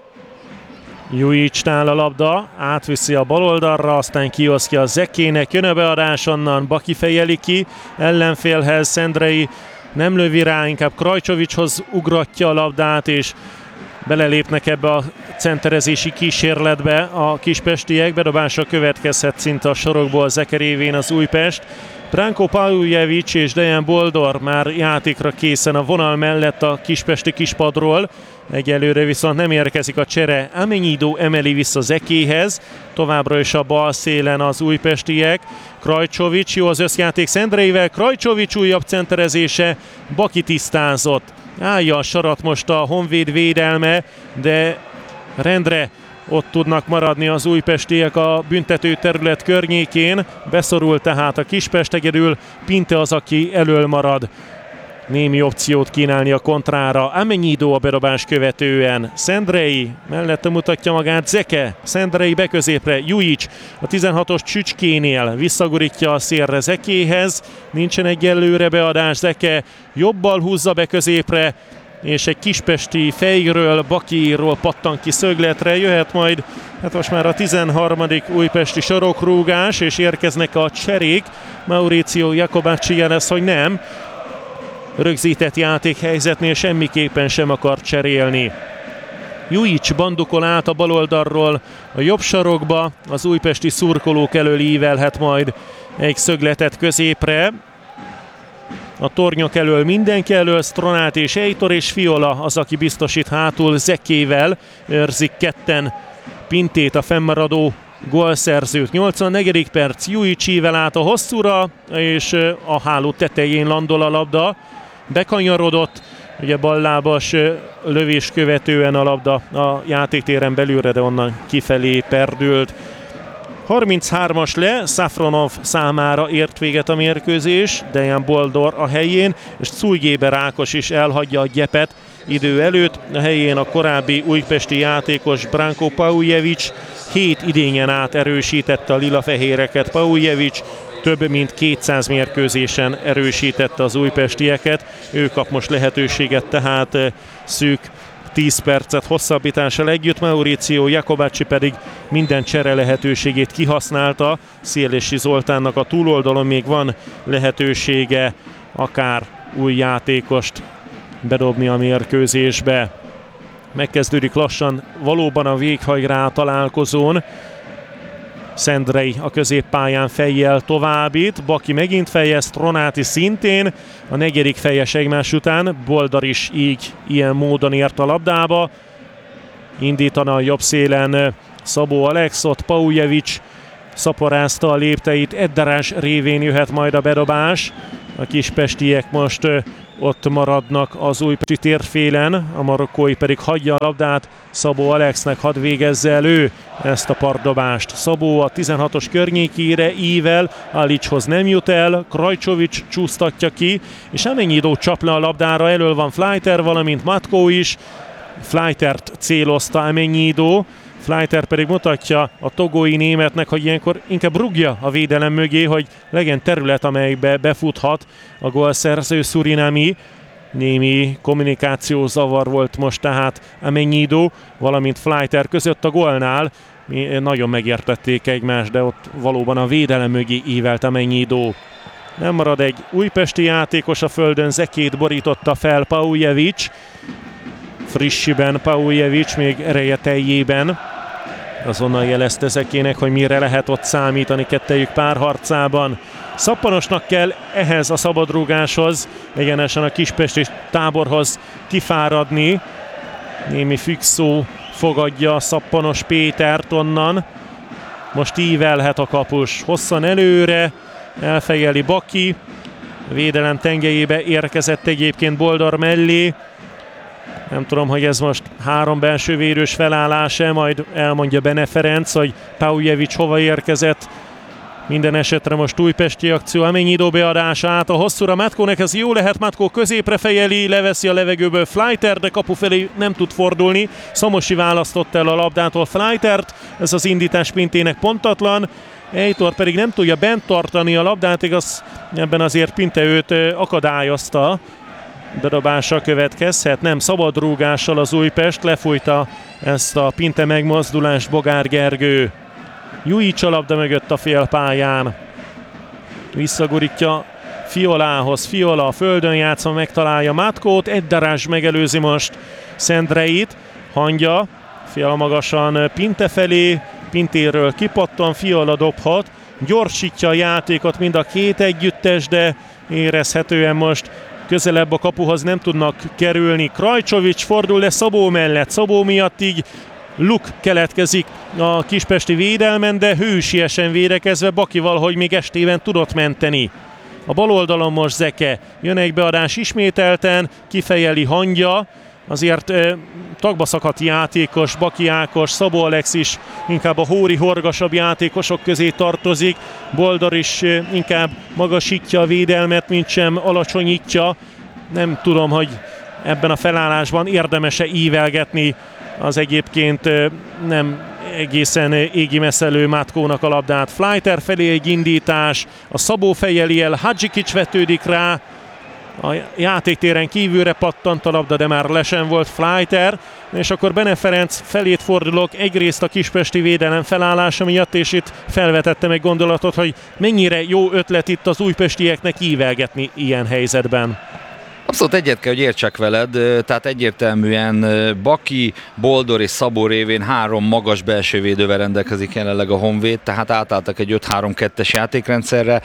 Jujicsnál a labda, átviszi a baloldalra, aztán kiosztja a Zekének, jön a beadás onnan, Baki fejeli ki, ellenfélhez, Szendrei nem lövi rá, inkább Krajcsovicshoz ugratja a labdát, és belelépnek ebbe a centerezési kísérletbe a kispestiek, bedobásra következhet szinte a sorokból Zeke révén az Újpest. Branko Paujevic és Dejan Boldor már játékra készen a vonal mellett a kispesti kispadról. Egyelőre viszont nem érkezik a csere. Amenyidó emeli vissza Zekéhez, továbbra is a bal szélen az újpestiek. Krajcsovics, jó az összjáték Szendreivel, Krajcsovics újabb centerezése, Baki tisztázott. Állja a sarat most a Honvéd védelme, de rendre ott tudnak maradni az újpestiek a büntető terület környékén. Beszorul tehát a Kispest, egyedül Pinte az, aki elől marad. Némi opciót kínálni a kontrára. Amenyidó a bedobás követően. Szendrei mellette mutatja magát Zeke. Szendrei beközépre. Jujic a tizenhatos Csücskénél visszagurítja a szélre Zekéhez. Nincsen egyelőre beadás. Zeke jobbal húzza be középre, és egy kispesti fejről, Bakiról pattan ki szögletre. Jöhet majd, hát most már a tizenharmadik újpesti sorokrúgás, és érkeznek a cserék. Mauricio Jacobacci jelez, hogy nem. Rögzített játékhelyzetnél semmiképpen sem akar cserélni. Jujic bandukol át a baloldalról a jobb sarokba, az újpesti szurkolók elől ívelhet majd egy szögletet középre. A tornyok elől mindenki elől, Stronát és Eitor és Fiola az, aki biztosít hátul Zekével. Őrzik ketten Pintét, a fennmaradó gólszerzőt. nyolcvannegyedik perc, Jujic ível át a hosszúra, és a háló tetején landol a labda. Bekanyarodott, ugye ballábas lövés követően a labda a játéktéren belülre, de onnan kifelé perdült. harminchármas le, Safronov számára ért véget a mérkőzés, Dejan Boldor a helyén, és Czújgéber Ákos is elhagyja a gyepet idő előtt. A helyén a korábbi újpesti játékos Branko Paujevic hét idényen át erősítette a lilafehéreket. Paujevic több mint kétszáz mérkőzésen erősítette az újpestieket. Ő kap most lehetőséget, tehát szűk tíz percet hosszabbítással együtt. Mauricio Jacobacci pedig minden csere lehetőségét kihasználta. Szélési Zoltánnak a túloldalon még van lehetősége akár új játékost bedobni a mérkőzésbe. Megkezdődik lassan valóban a véghajrá a találkozón. Szendrei a középpályán fejjel továbbít, Baki megint fejez, Tronáti szintén, a negyedik fejes egymás után, Boldar is így, ilyen módon ért a labdába. Indítana a jobb szélen Szabó Alexot, Paujevic szaporázta a lépteit, Eddarás révén jöhet majd a bedobás. A kispestiek most ott maradnak az újpesti térfélen, a marokkói pedig hagyja a labdát Szabó Alexnek, hadd végezze elő ezt a partdobást. Szabó a tizenhatos környékére ível, Alicshoz nem jut el, Krajcsovics csúsztatja ki, és Amennyidó csap le a labdára, elől van Fleiter, valamint Matkó is. Fleitert célozta Amennyidó, Fleiter pedig mutatja a togói németnek, hogy ilyenkor inkább rúgja a védelem mögé, hogy legyen terület, amelybe befuthat a gólszerző Surinami. Némi kommunikációzavar volt most tehát Amennyidó, valamint Fleiter között a gólnál. Nagyon megértették egymást, de ott valóban a védelem mögé ívelt Amennyidó. Nem marad egy újpesti játékos a földön, Zekét borította fel Paujevic. Frissiben Paujevic, még ereje teljében. Azonnal jelezte Zekének, hogy mire lehet ott számítani kettejük párharcában. Szappanosnak kell ehhez a szabadrúgáshoz, egyenesen a kispesti táborhoz kifáradni. Némi fixó fogadja Szappanos Pétert onnan. Most ívelhet a kapus hosszan előre, elfejeli Baki. Védelem tengelyébe érkezett egyébként Boldar mellé. Nem tudom, hogy ez most három belsővérős felállás-e, majd elmondja Bene Ferenc, hogy Paujevic hova érkezett. Minden esetre most újpesti akció, Amennyidó beadása át a hosszúra Matkónek, ez jó lehet, Matkó középre fejeli, leveszi a levegőből Fleiter, de kapu felé nem tud fordulni. Szamosi választotta el a labdától Fleitert, ez az indítás Pintének pontatlan. Eitor pedig nem tudja bent tartani a labdát, igaz, ebben azért Pinte őt akadályozta. Bedobása következhet, nem szabadrúgással az Újpest, lefújta ezt a Pinte megmozdulást Bogár Gergő. Jujic a labda mögött a félpályán. Visszagurítja Fiolához, Fiola a földön játszva megtalálja Matkót, Eddarás megelőzi most Szendreit, hangja, Fiola magasan Pinte felé, Pintéről kipattan, Fiola dobhat, gyorsítja a játékot mind a két együttes, de érezhetően most közelebb a kapuhoz nem tudnak kerülni. Krajcsovics fordul le Szabó mellett, Szabó miatt így luk keletkezik a kispesti védelmen, de hősiesen védekezve Bakival, hogy még estében tudott menteni. A bal oldalon most Zeke, jön egy beadás ismételten, kifejeli hangja, azért e, tagba szakadt játékos, Baki Ákos, Szabó Alex is inkább a hóri horgasabb játékosok közé tartozik, Boldar is e, inkább magasítja a védelmet, mint sem alacsonyítja. Nem tudom, hogy ebben a felállásban érdemes-e ívelgetni az egyébként e, nem egészen égi messzelő Matkónak a labdát. Fleiter felé egy indítás, a Szabó fejeli el, Hadzsikics vetődik rá, a játéktéren kívülre pattant a labda, de már lesen volt Fleiter, és akkor Bene Ferenc felét fordulok egyrészt a kispesti védelem felállása miatt, és itt felvetettem egy gondolatot, hogy mennyire jó ötlet itt az újpestieknek ívelgetni ilyen helyzetben. Abszolút egyet kell, hogy értsek veled, tehát egyértelműen Baki, Boldor és Szabó révén három magas belsővédővel rendelkezik jelenleg a Honvéd, tehát átálltak egy öt három kettes játékrendszerre.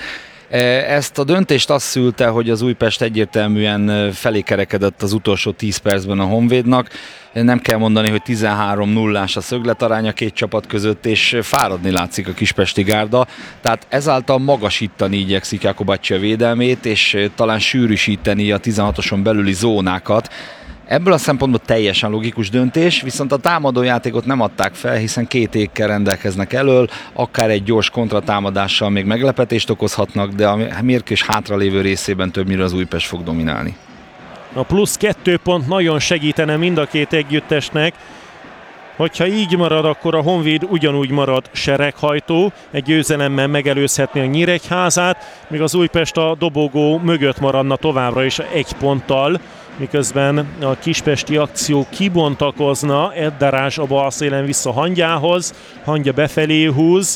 Ezt a döntést azt szülte, hogy az Újpest egyértelműen felé kerekedett az utolsó tíz percben a Honvédnak. Nem kell mondani, hogy tizenhárom nullás a szögletarány a két csapat között, és fáradni látszik a kispesti gárda. Tehát ezáltal magasítani igyekszik Jacobacci a védelmét, és talán sűrűsíteni a tizenhatoson belüli zónákat. Ebből a szempontból teljesen logikus döntés, viszont a támadójátékot nem adták fel, hiszen két ékkel rendelkeznek elől, akár egy gyors kontratámadással még meglepetést okozhatnak, de a mérkőzés hátralévő részében többnyire az Újpest fog dominálni. A plusz kettő pont nagyon segítene mind a két együttesnek. Hogyha így marad, akkor a Honvéd ugyanúgy marad sereghajtó, egy győzelemmel megelőzhetni a Nyíregyházát, míg az Újpest a dobogó mögött maradna továbbra is egy ponttal, miközben a kispesti akció kibontakozna, Eddarás a bal szélen vissza Hangyához, Hangya befelé húz,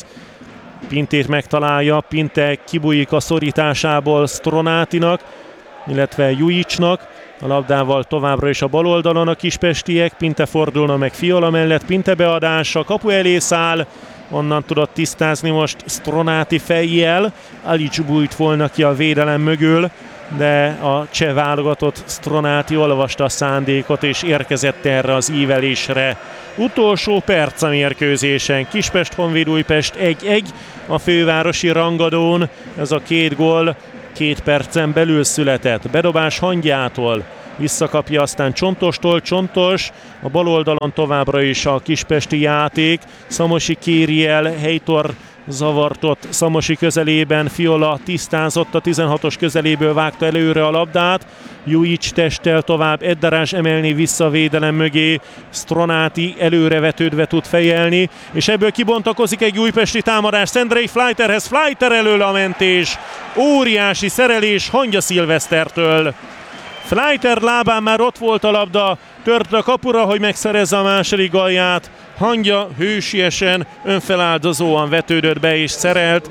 Pintét megtalálja, Pinte kibújik a szorításából Stronátinak, illetve Jujicsnak, a labdával továbbra is a bal oldalon a kispestiek, Pinte fordulna meg Fiola mellett, Pinte beadása, kapu elé száll, onnan tudott tisztázni most Stronáti fejjel, Alics bújt volna ki a védelem mögül, de a cseh válogatott Stronáti olvasta a szándékot és érkezett erre az ívelésre. Utolsó perc a mérkőzésen, Kispest Honvéd Újpest egy egy a fővárosi rangadón, ez a két gól két percen belül született. Bedobás Hangyától, visszakapja aztán Csontostól, Csontos, a bal oldalon továbbra is a kispesti játék, Szamosi kéri el, Heitor zavartott Szamosi közelében, Fiola tisztázott a tizenhatos közeléből, vágta előre a labdát, Jujics testtel tovább, Eddarás emelni vissza a védelem mögé, Stronáti előrevetődve tud fejelni, és ebből kibontakozik egy újpesti támadás Szendrei Fleiterhez, Fleiter elől a mentés, óriási szerelés Hangya Szilvesztertől. Fleiter lábán már ott volt a labda, tört a kapura, hogy megszerezze a második gólját. Hangya hősiesen, önfeláldozóan vetődött be és szerelt,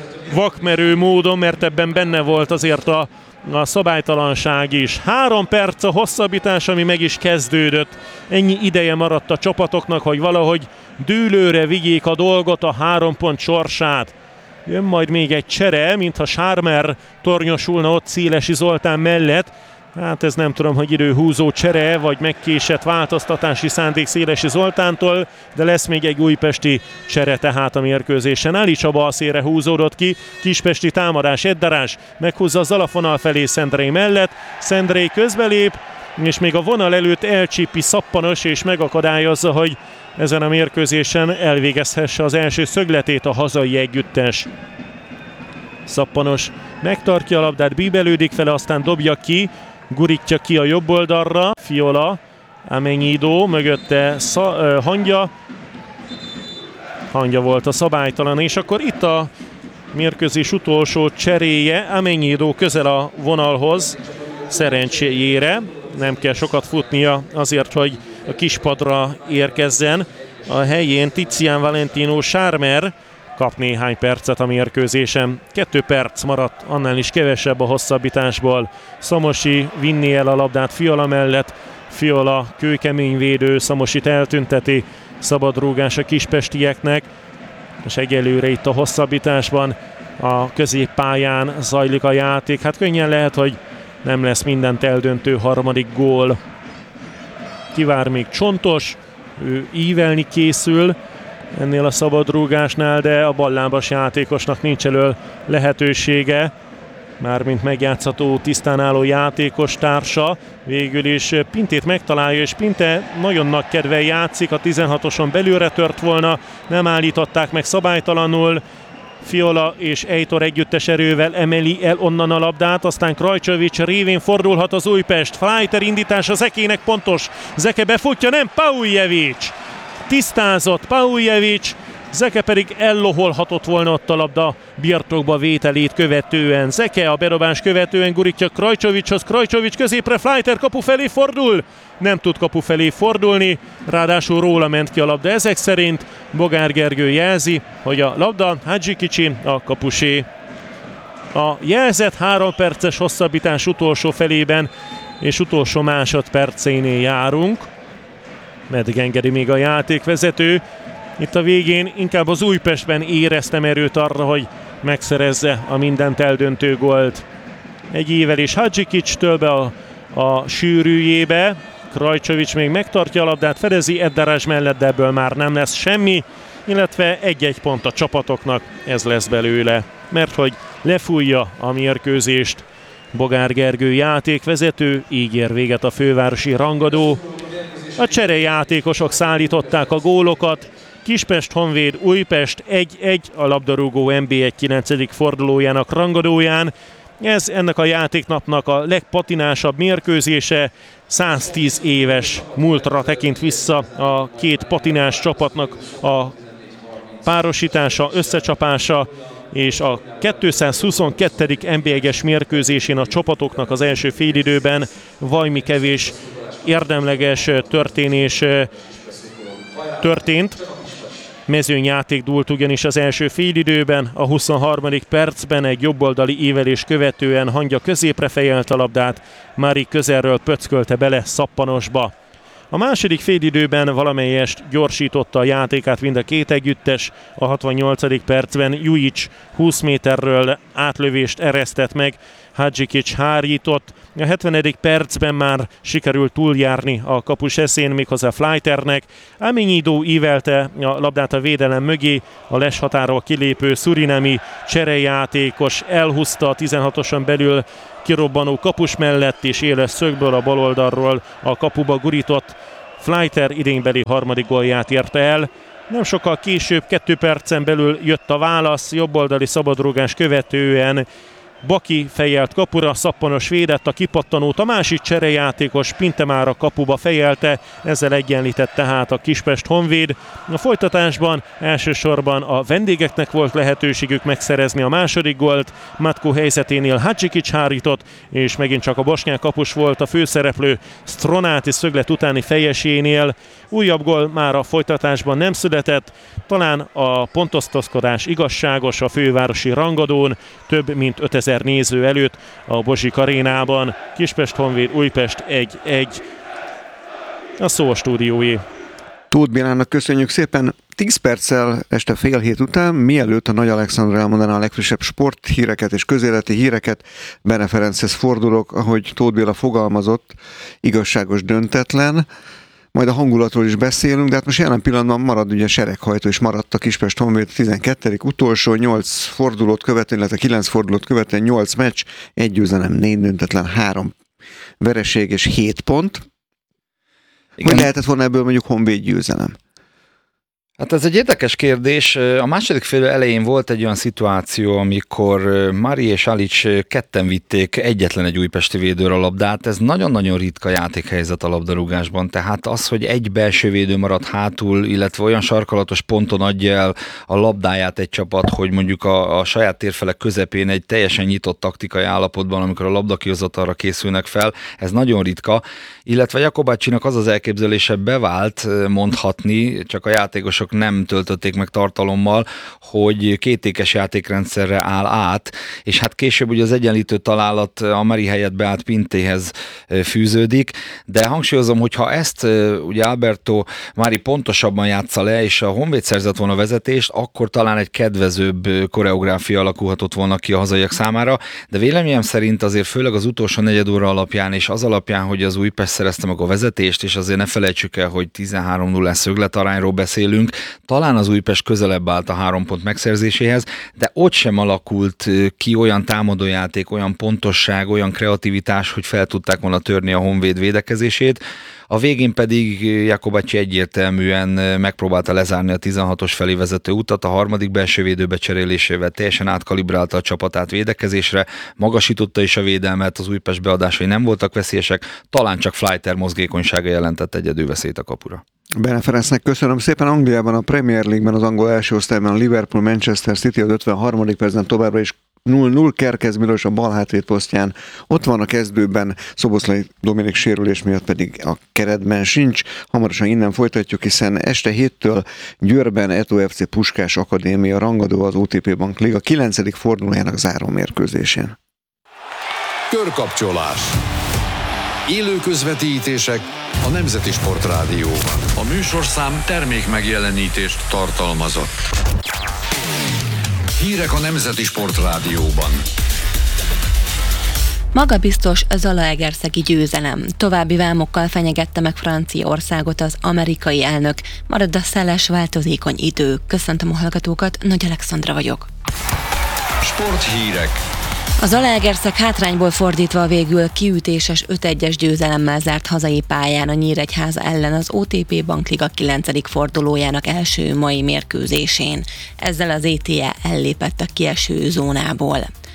vakmerő módon, mert ebben benne volt azért a, a szabálytalanság is. Három perc a hosszabbítás, ami meg is kezdődött. Ennyi ideje maradt a csapatoknak, hogy valahogy dűlőre vigyék a dolgot, a három pont sorsát. Jön majd még egy csere, mintha Sármer tornyosulna ott Szélesi Zoltán mellett. Hát ez nem tudom, hogy időhúzó csere, vagy megkésett változtatási szándék Szélesi Zoltántól, de lesz még egy újpesti csere tehát a mérkőzésen. Alics a bal szélre húzódott ki, kispesti támadás, Eddarás meghúzza a Zalafonal felé Szendrei mellett, Szendrei közbelép, és még a vonal előtt elcsípi Szappanos, és megakadályozza, hogy ezen a mérkőzésen elvégezhesse az első szögletét a hazai együttes. Szappanos megtartja a labdát, bíbelődik fele, aztán dobja ki, gurítja ki a jobb oldalra, Fiola, Amenyidó, mögötte Sza, uh, Hangya, Hangya volt a szabálytalan, és akkor itt a mérkőzés utolsó cseréje, Amenyidó közel a vonalhoz, szerencséjére, nem kell sokat futnia azért, hogy a kispadra érkezzen, a helyén Tizian Valentino Sármer kap néhány percet a mérkőzésen. Kettő perc maradt, annál is kevesebb a hosszabbításból. Szamosi vinni el a labdát Fiola mellett. Fiola kőkemény védő, Szamosit eltünteti. Szabadrúgás a kispestieknek. És egyelőre itt a hosszabbításban a középpályán zajlik a játék. Hát könnyen lehet, hogy nem lesz mindent eldöntő harmadik gól. Kivár még Csontos, ő ívelni készül ennél a szabadrúgásnál, de a ballábas játékosnak nincs elől lehetősége, mármint megjátszható tisztán álló játékos társa. Végül is Pintét megtalálja, és Pinte nagyon nagy kedvel játszik, a tizenhatoson belülre tört volna, nem állították meg szabálytalanul. Fiola és Heitor együttes erővel emeli el onnan a labdát, aztán Krajcsovics révén fordulhat az Újpest. Fleiter indítása Zekének pontos, Zeke befutja, nem, Pauljevics tisztázott, Pauljevics, Zeke pedig elloholhatott volna ott a labda birtokba vételét követően. Zeke a bedobás követően gurítja Krajcsovicshoz, Krajcsovics középre, Fleiter kapu felé fordul, nem tud kapu felé fordulni, ráadásul róla ment ki a labda. Ezek szerint Bogár Gergő jelzi, hogy a labda Hadzsikicsi, a kapusé. A jelzett három perces hosszabbítás utolsó felében és utolsó másodpercénél járunk. Meddig engedi még a játékvezető. Itt a végén inkább az Újpestben éreztem erőt arra, hogy megszerezze a mindent eldöntő gólt. Egy ívelés Hadzsikicstől be a, a sűrűjébe. Krajcsovics még megtartja a labdát, fedezi Eddarás mellett, de ebből már nem lesz semmi, illetve egy-egy pont a csapatoknak, ez lesz belőle, mert hogy lefújja a mérkőzést Bogár Gergő játékvezető, így ér véget a fővárosi rangadó. A cserejátékosok szállították a gólokat, Kispest Honvéd Újpest egy egy a labdarúgó en bé egy kilencedik fordulójának rangadóján. Ez ennek a játéknapnak a legpatinásabb mérkőzése, száztíz éves múltra tekint vissza a két patinás csapatnak a párosítása, összecsapása, és a kétszázhuszonkettő en bé egy-es mérkőzésén a csapatoknak az első félidőben valami kevés érdemleges történés történt. Mezőnyjáték dúlt ugyanis az első félidőben, a huszonharmadik percben egy jobboldali ívelés követően hangya középre fejelt a labdát, Mari közelről pöckölte bele szappanosba. A második félidőben valamelyest gyorsította a játékát mind a két együttes, a hatvannyolcadik percben Jujic húsz méterről átlövést eresztett meg, Hadzsikics hárított, a hetvenedik percben már sikerült túljárni a kapus eszén, méghozzá Fleiternek. Aminidó ívelte a labdát a védelem mögé, a Les határól kilépő szurinami cserejátékos elhúzta a tizenhatoson belül kirobbanó kapus mellett, és éles szögből a baloldalról a kapuba gurított Fleiter idénybeli harmadik gólját érte el. Nem sokkal később, kettő percen belül jött a válasz, jobboldali szabadrúgás követően Baki fejelt kapura, szappanos védett, a kipattanót a másik cserejátékos Pintemára kapuba fejelte, ezzel egyenlített tehát a Kispest Honvéd. A folytatásban elsősorban a vendégeknek volt lehetőségük megszerezni a második gólt, Matko helyzeténél Hadzsikics hárított, és megint csak a bosnyák kapus volt a főszereplő Stronáti szöglet utáni fejesénél. Újabb gól már a folytatásban nem született, talán a pontosztozkodás igazságos a fővárosi rangadón, több mint ötezer néző előtt a Bozsik arénában. Kispest Honvéd Újpest egy egy. A szó a stúdióé. Tóth Bélának köszönjük szépen. tíz perccel este fél hét után, mielőtt a Nagy Alexandra elmondaná a legfrissebb sporthíreket és közéleti híreket, Bene Ferenchez fordulok, ahogy Tóth Béla fogalmazott, igazságos döntetlen. Majd a hangulatról is beszélünk, de hát most jelen pillanatban marad ugye sereghajtó, és maradt a Kispest Honvéd tizenkettedik utolsó, nyolc fordulót követően, illetve kilenc fordulót követően nyolc meccs, egy győzelem, négy döntetlen, három vereség és hét pont. Igen. Hogy lehetett volna ebből mondjuk Honvéd győzelem? Hát ez egy érdekes kérdés. A második fél elején volt egy olyan szituáció, amikor Mari és Alic ketten vitték egyetlen egy újpesti védőre a labdát. Ez nagyon-nagyon ritka játékhelyzet a labdarúgásban. Tehát az, hogy egy belső védő marad hátul, illetve olyan sarkalatos ponton adja el a labdáját egy csapat, hogy mondjuk a, a saját térfelek közepén egy teljesen nyitott taktikai állapotban, amikor a labdakihozatalra készülnek fel, ez nagyon ritka. Illetve Jakobácsinak az az elképzelése bevált mondhatni, csak a játékosok nem töltötték meg tartalommal, hogy kétékes játékrendszerre áll át, és hát később ugye az egyenlítő találat a Mari helyett beállt Pintéhez fűződik, de hangsúlyozom, hogy ha ezt ugye Alberto Mari pontosabban játsza le, és a Honvéd szerzett volna vezetést, akkor talán egy kedvezőbb koreográfia alakulhatott volna ki a hazaiak számára, de véleményem szerint azért főleg az utolsó negyed óra alapján, és az alapján, hogy az Újpest szerezte meg a vezetést, és azért ne felejtsük el, hogy tizenhárom nulla szögletarányról beszélünk, talán az Újpest közelebb állt a három pont megszerzéséhez, de ott sem alakult ki olyan támadójáték, olyan pontosság, olyan kreativitás, hogy fel tudták volna törni a Honvéd védekezését. A végén pedig Jakobácsi egyértelműen megpróbálta lezárni a tizenhatos felé vezető utat, a harmadik belső védő becserélésével teljesen átkalibrálta a csapatát védekezésre, magasította is a védelmet, az Újpest beadásai nem voltak veszélyesek, talán csak Fleiter mozgékonysága jelentett egyedül veszélyt a kapura. Bene Ferencnek köszönöm szépen. Angliában a Premier League-ben az angol első osztályban a Liverpool Manchester City az ötvenharmadik percben továbbra is nulla nulla Kerkez Milos a bal hátvéd posztján. Ott van a kezdőben, Szoboszlai Dominik sérülés miatt pedig a keretben sincs. Hamarosan innen folytatjuk, hiszen este héttől Győrben Eto ef cé Puskás Akadémia rangadó az o té pé Bank Liga kilencedik fordulójának záró mérkőzésén. Körkapcsolás. Élő közvetítések a Nemzeti Sportrádióban. A műsorszám termék megjelenítést tartalmazott. Hírek a Nemzeti Sportrádióban. Magabiztos zalaegerszegi győzelem. További vámokkal fenyegette meg Franciaországot az amerikai elnök. Marad a szeles, változékony idő. Köszöntöm a hallgatókat, Nagy Alexandra vagyok. Sporthírek. A Zalaegerszeg hátrányból fordítva végül kiütéses öt egyes győzelemmel zárt hazai pályán a Nyíregyháza ellen az o té pé Bank Liga kilencedik fordulójának első mai mérkőzésén. Ezzel az é té e ellépett a kieső zónából.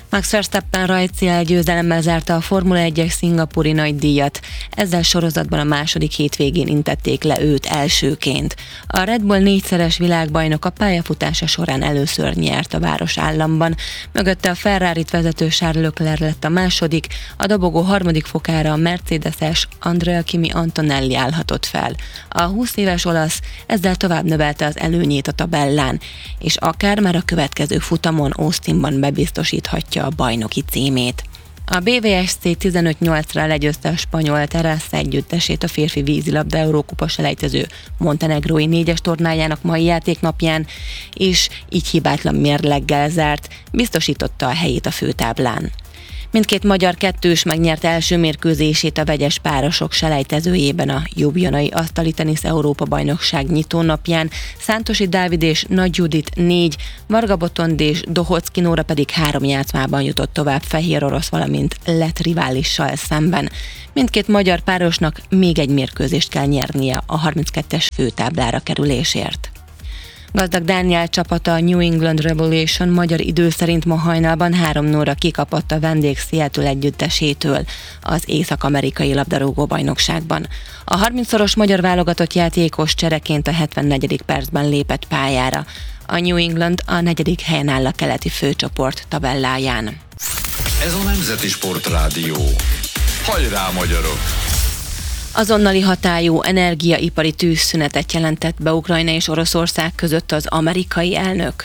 Max Verstappen rajtszél győzelemmel zárta a Formula egyes szingapúri nagydíjat. Ezzel sorozatban a második hétvégén intették le őt elsőként. A Red Bull négyszeres világbajnok a pályafutása során először nyert a városállamban. Mögötte a Ferrarit vezető Charles Leclerc lett a második, a dobogó harmadik fokára a mercedeses Andrea Kimi Antonelli állhatott fel. A húsz éves olasz ezzel tovább növelte az előnyét a tabellán, és akár már a következő futamon Austinban bebiztosíthatja a bajnoki címét. A bé vé es cé tizenöt nyolcra legyőzte a spanyol Terrassa együttesét a férfi vízilabda Eurókupa selejtező montenegrói négyes tornájának mai játéknapján, és így hibátlan mérleggel zárt, biztosította a helyét a főtáblán. Mindkét magyar kettős megnyerte első mérkőzését a vegyes párosok selejtezőjében a Ljubljanai asztali tenisz Európa-bajnokság nyitónapján. Szántosi Dávid és Nagy Judit négy, Varga Botond és Dohocki Nóra pedig három játszmában jutott tovább fehér orosz, valamint lett riválissal szemben. Mindkét magyar párosnak még egy mérkőzést kell nyernie a harminckettes főtáblára kerülésért. Gazdag Dániel csapata a New England Revolution magyar idő szerint ma hajnalban három nullra kikapott a vendég Seattle együttesétől az észak-amerikai labdarúgó-bajnokságban. A harmincszoros magyar válogatott játékos csereként a hetvennegyedik percben lépett pályára. A New England a negyedik helyen áll a keleti főcsoport tabelláján. Ez a Nemzeti Sportrádió. Hajrá, magyarok! Azonnali hatályú energiaipari tűzszünetet jelentett be Ukrajna és Oroszország között az amerikai elnök.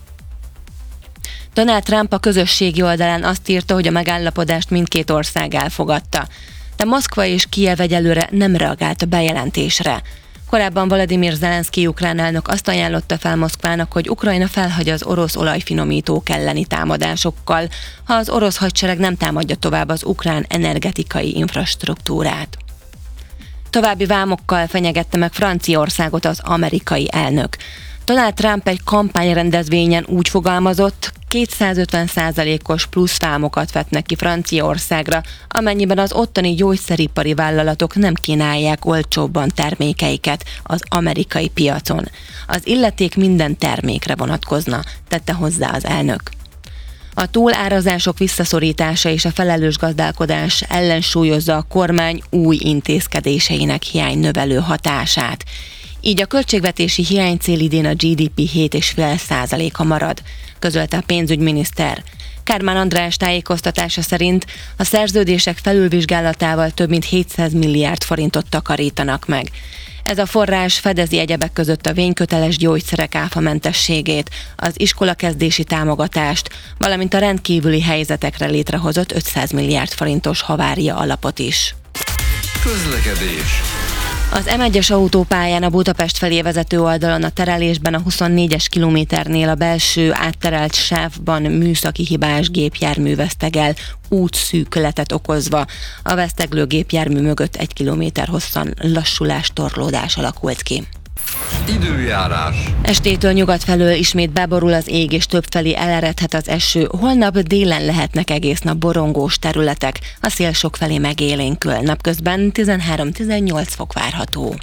Donald Trump a közösségi oldalán azt írta, hogy a megállapodást mindkét ország elfogadta, de Moszkva és Kijev egyelőre nem reagált a bejelentésre. Korábban Volodymyr Zelenszky ukrán elnök azt ajánlotta fel Moszkvának, hogy Ukrajna felhagyja az orosz olajfinomítók elleni támadásokkal, ha az orosz hadsereg nem támadja tovább az ukrán energetikai infrastruktúrát. További vámokkal fenyegette meg Franciaországot az amerikai elnök. Donald Trump egy kampányrendezvényen úgy fogalmazott, kétszázötven százalékos plusz vámokat vetnek ki Franciaországra, amennyiben az ottani gyógyszeripari vállalatok nem kínálják olcsóbban termékeiket az amerikai piacon. Az illeték minden termékre vonatkozna, tette hozzá az elnök. A túlárazások visszaszorítása és a felelős gazdálkodás ellensúlyozza a kormány új intézkedéseinek hiánynövelő hatását. Így a költségvetési hiánycél idén a gé dé pé hét egész öt százaléka marad, közölte a pénzügyminiszter. Kármán András tájékoztatása szerint a szerződések felülvizsgálatával több mint hétszáz milliárd forintot takarítanak meg. Ez a forrás fedezi egyebek között a vényköteles gyógyszerek áfamentességét, az iskolakezdési támogatást, valamint a rendkívüli helyzetekre létrehozott ötszáz milliárd forintos havária alapot is. Közlekedés. Az em egyes autópályán a Budapest felé vezető oldalon a terelésben a huszonnégyes kilométernél a belső átterelt sávban műszaki hibás gépjármű vesztegel, útszűkületet okozva. A veszteglő gépjármű mögött egy kilométer hosszan lassulás, torlódás alakult ki. Időjárás. Estétől nyugat felől ismét beborul az ég, és többfelé eleredhet az eső. Holnap délen lehetnek egész nap borongós területek, a szél sokfelé megélénkül. Napközben tizenhárom-tizennyolc fok várható.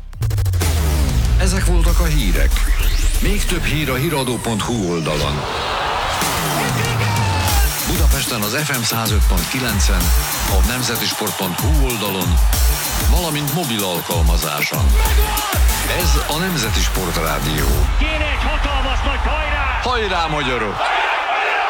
Ezek voltak a hírek. Még több hír a híradó pont hu oldalon. Budapesten az ef em száz öt pont kilencen, a nemzetisport pont hu oldalon, valamint mobil alkalmazáson. Ez a Nemzeti Sportrádió. Kéne egy hatalmas nagy hajrá! Hajrá, magyarok!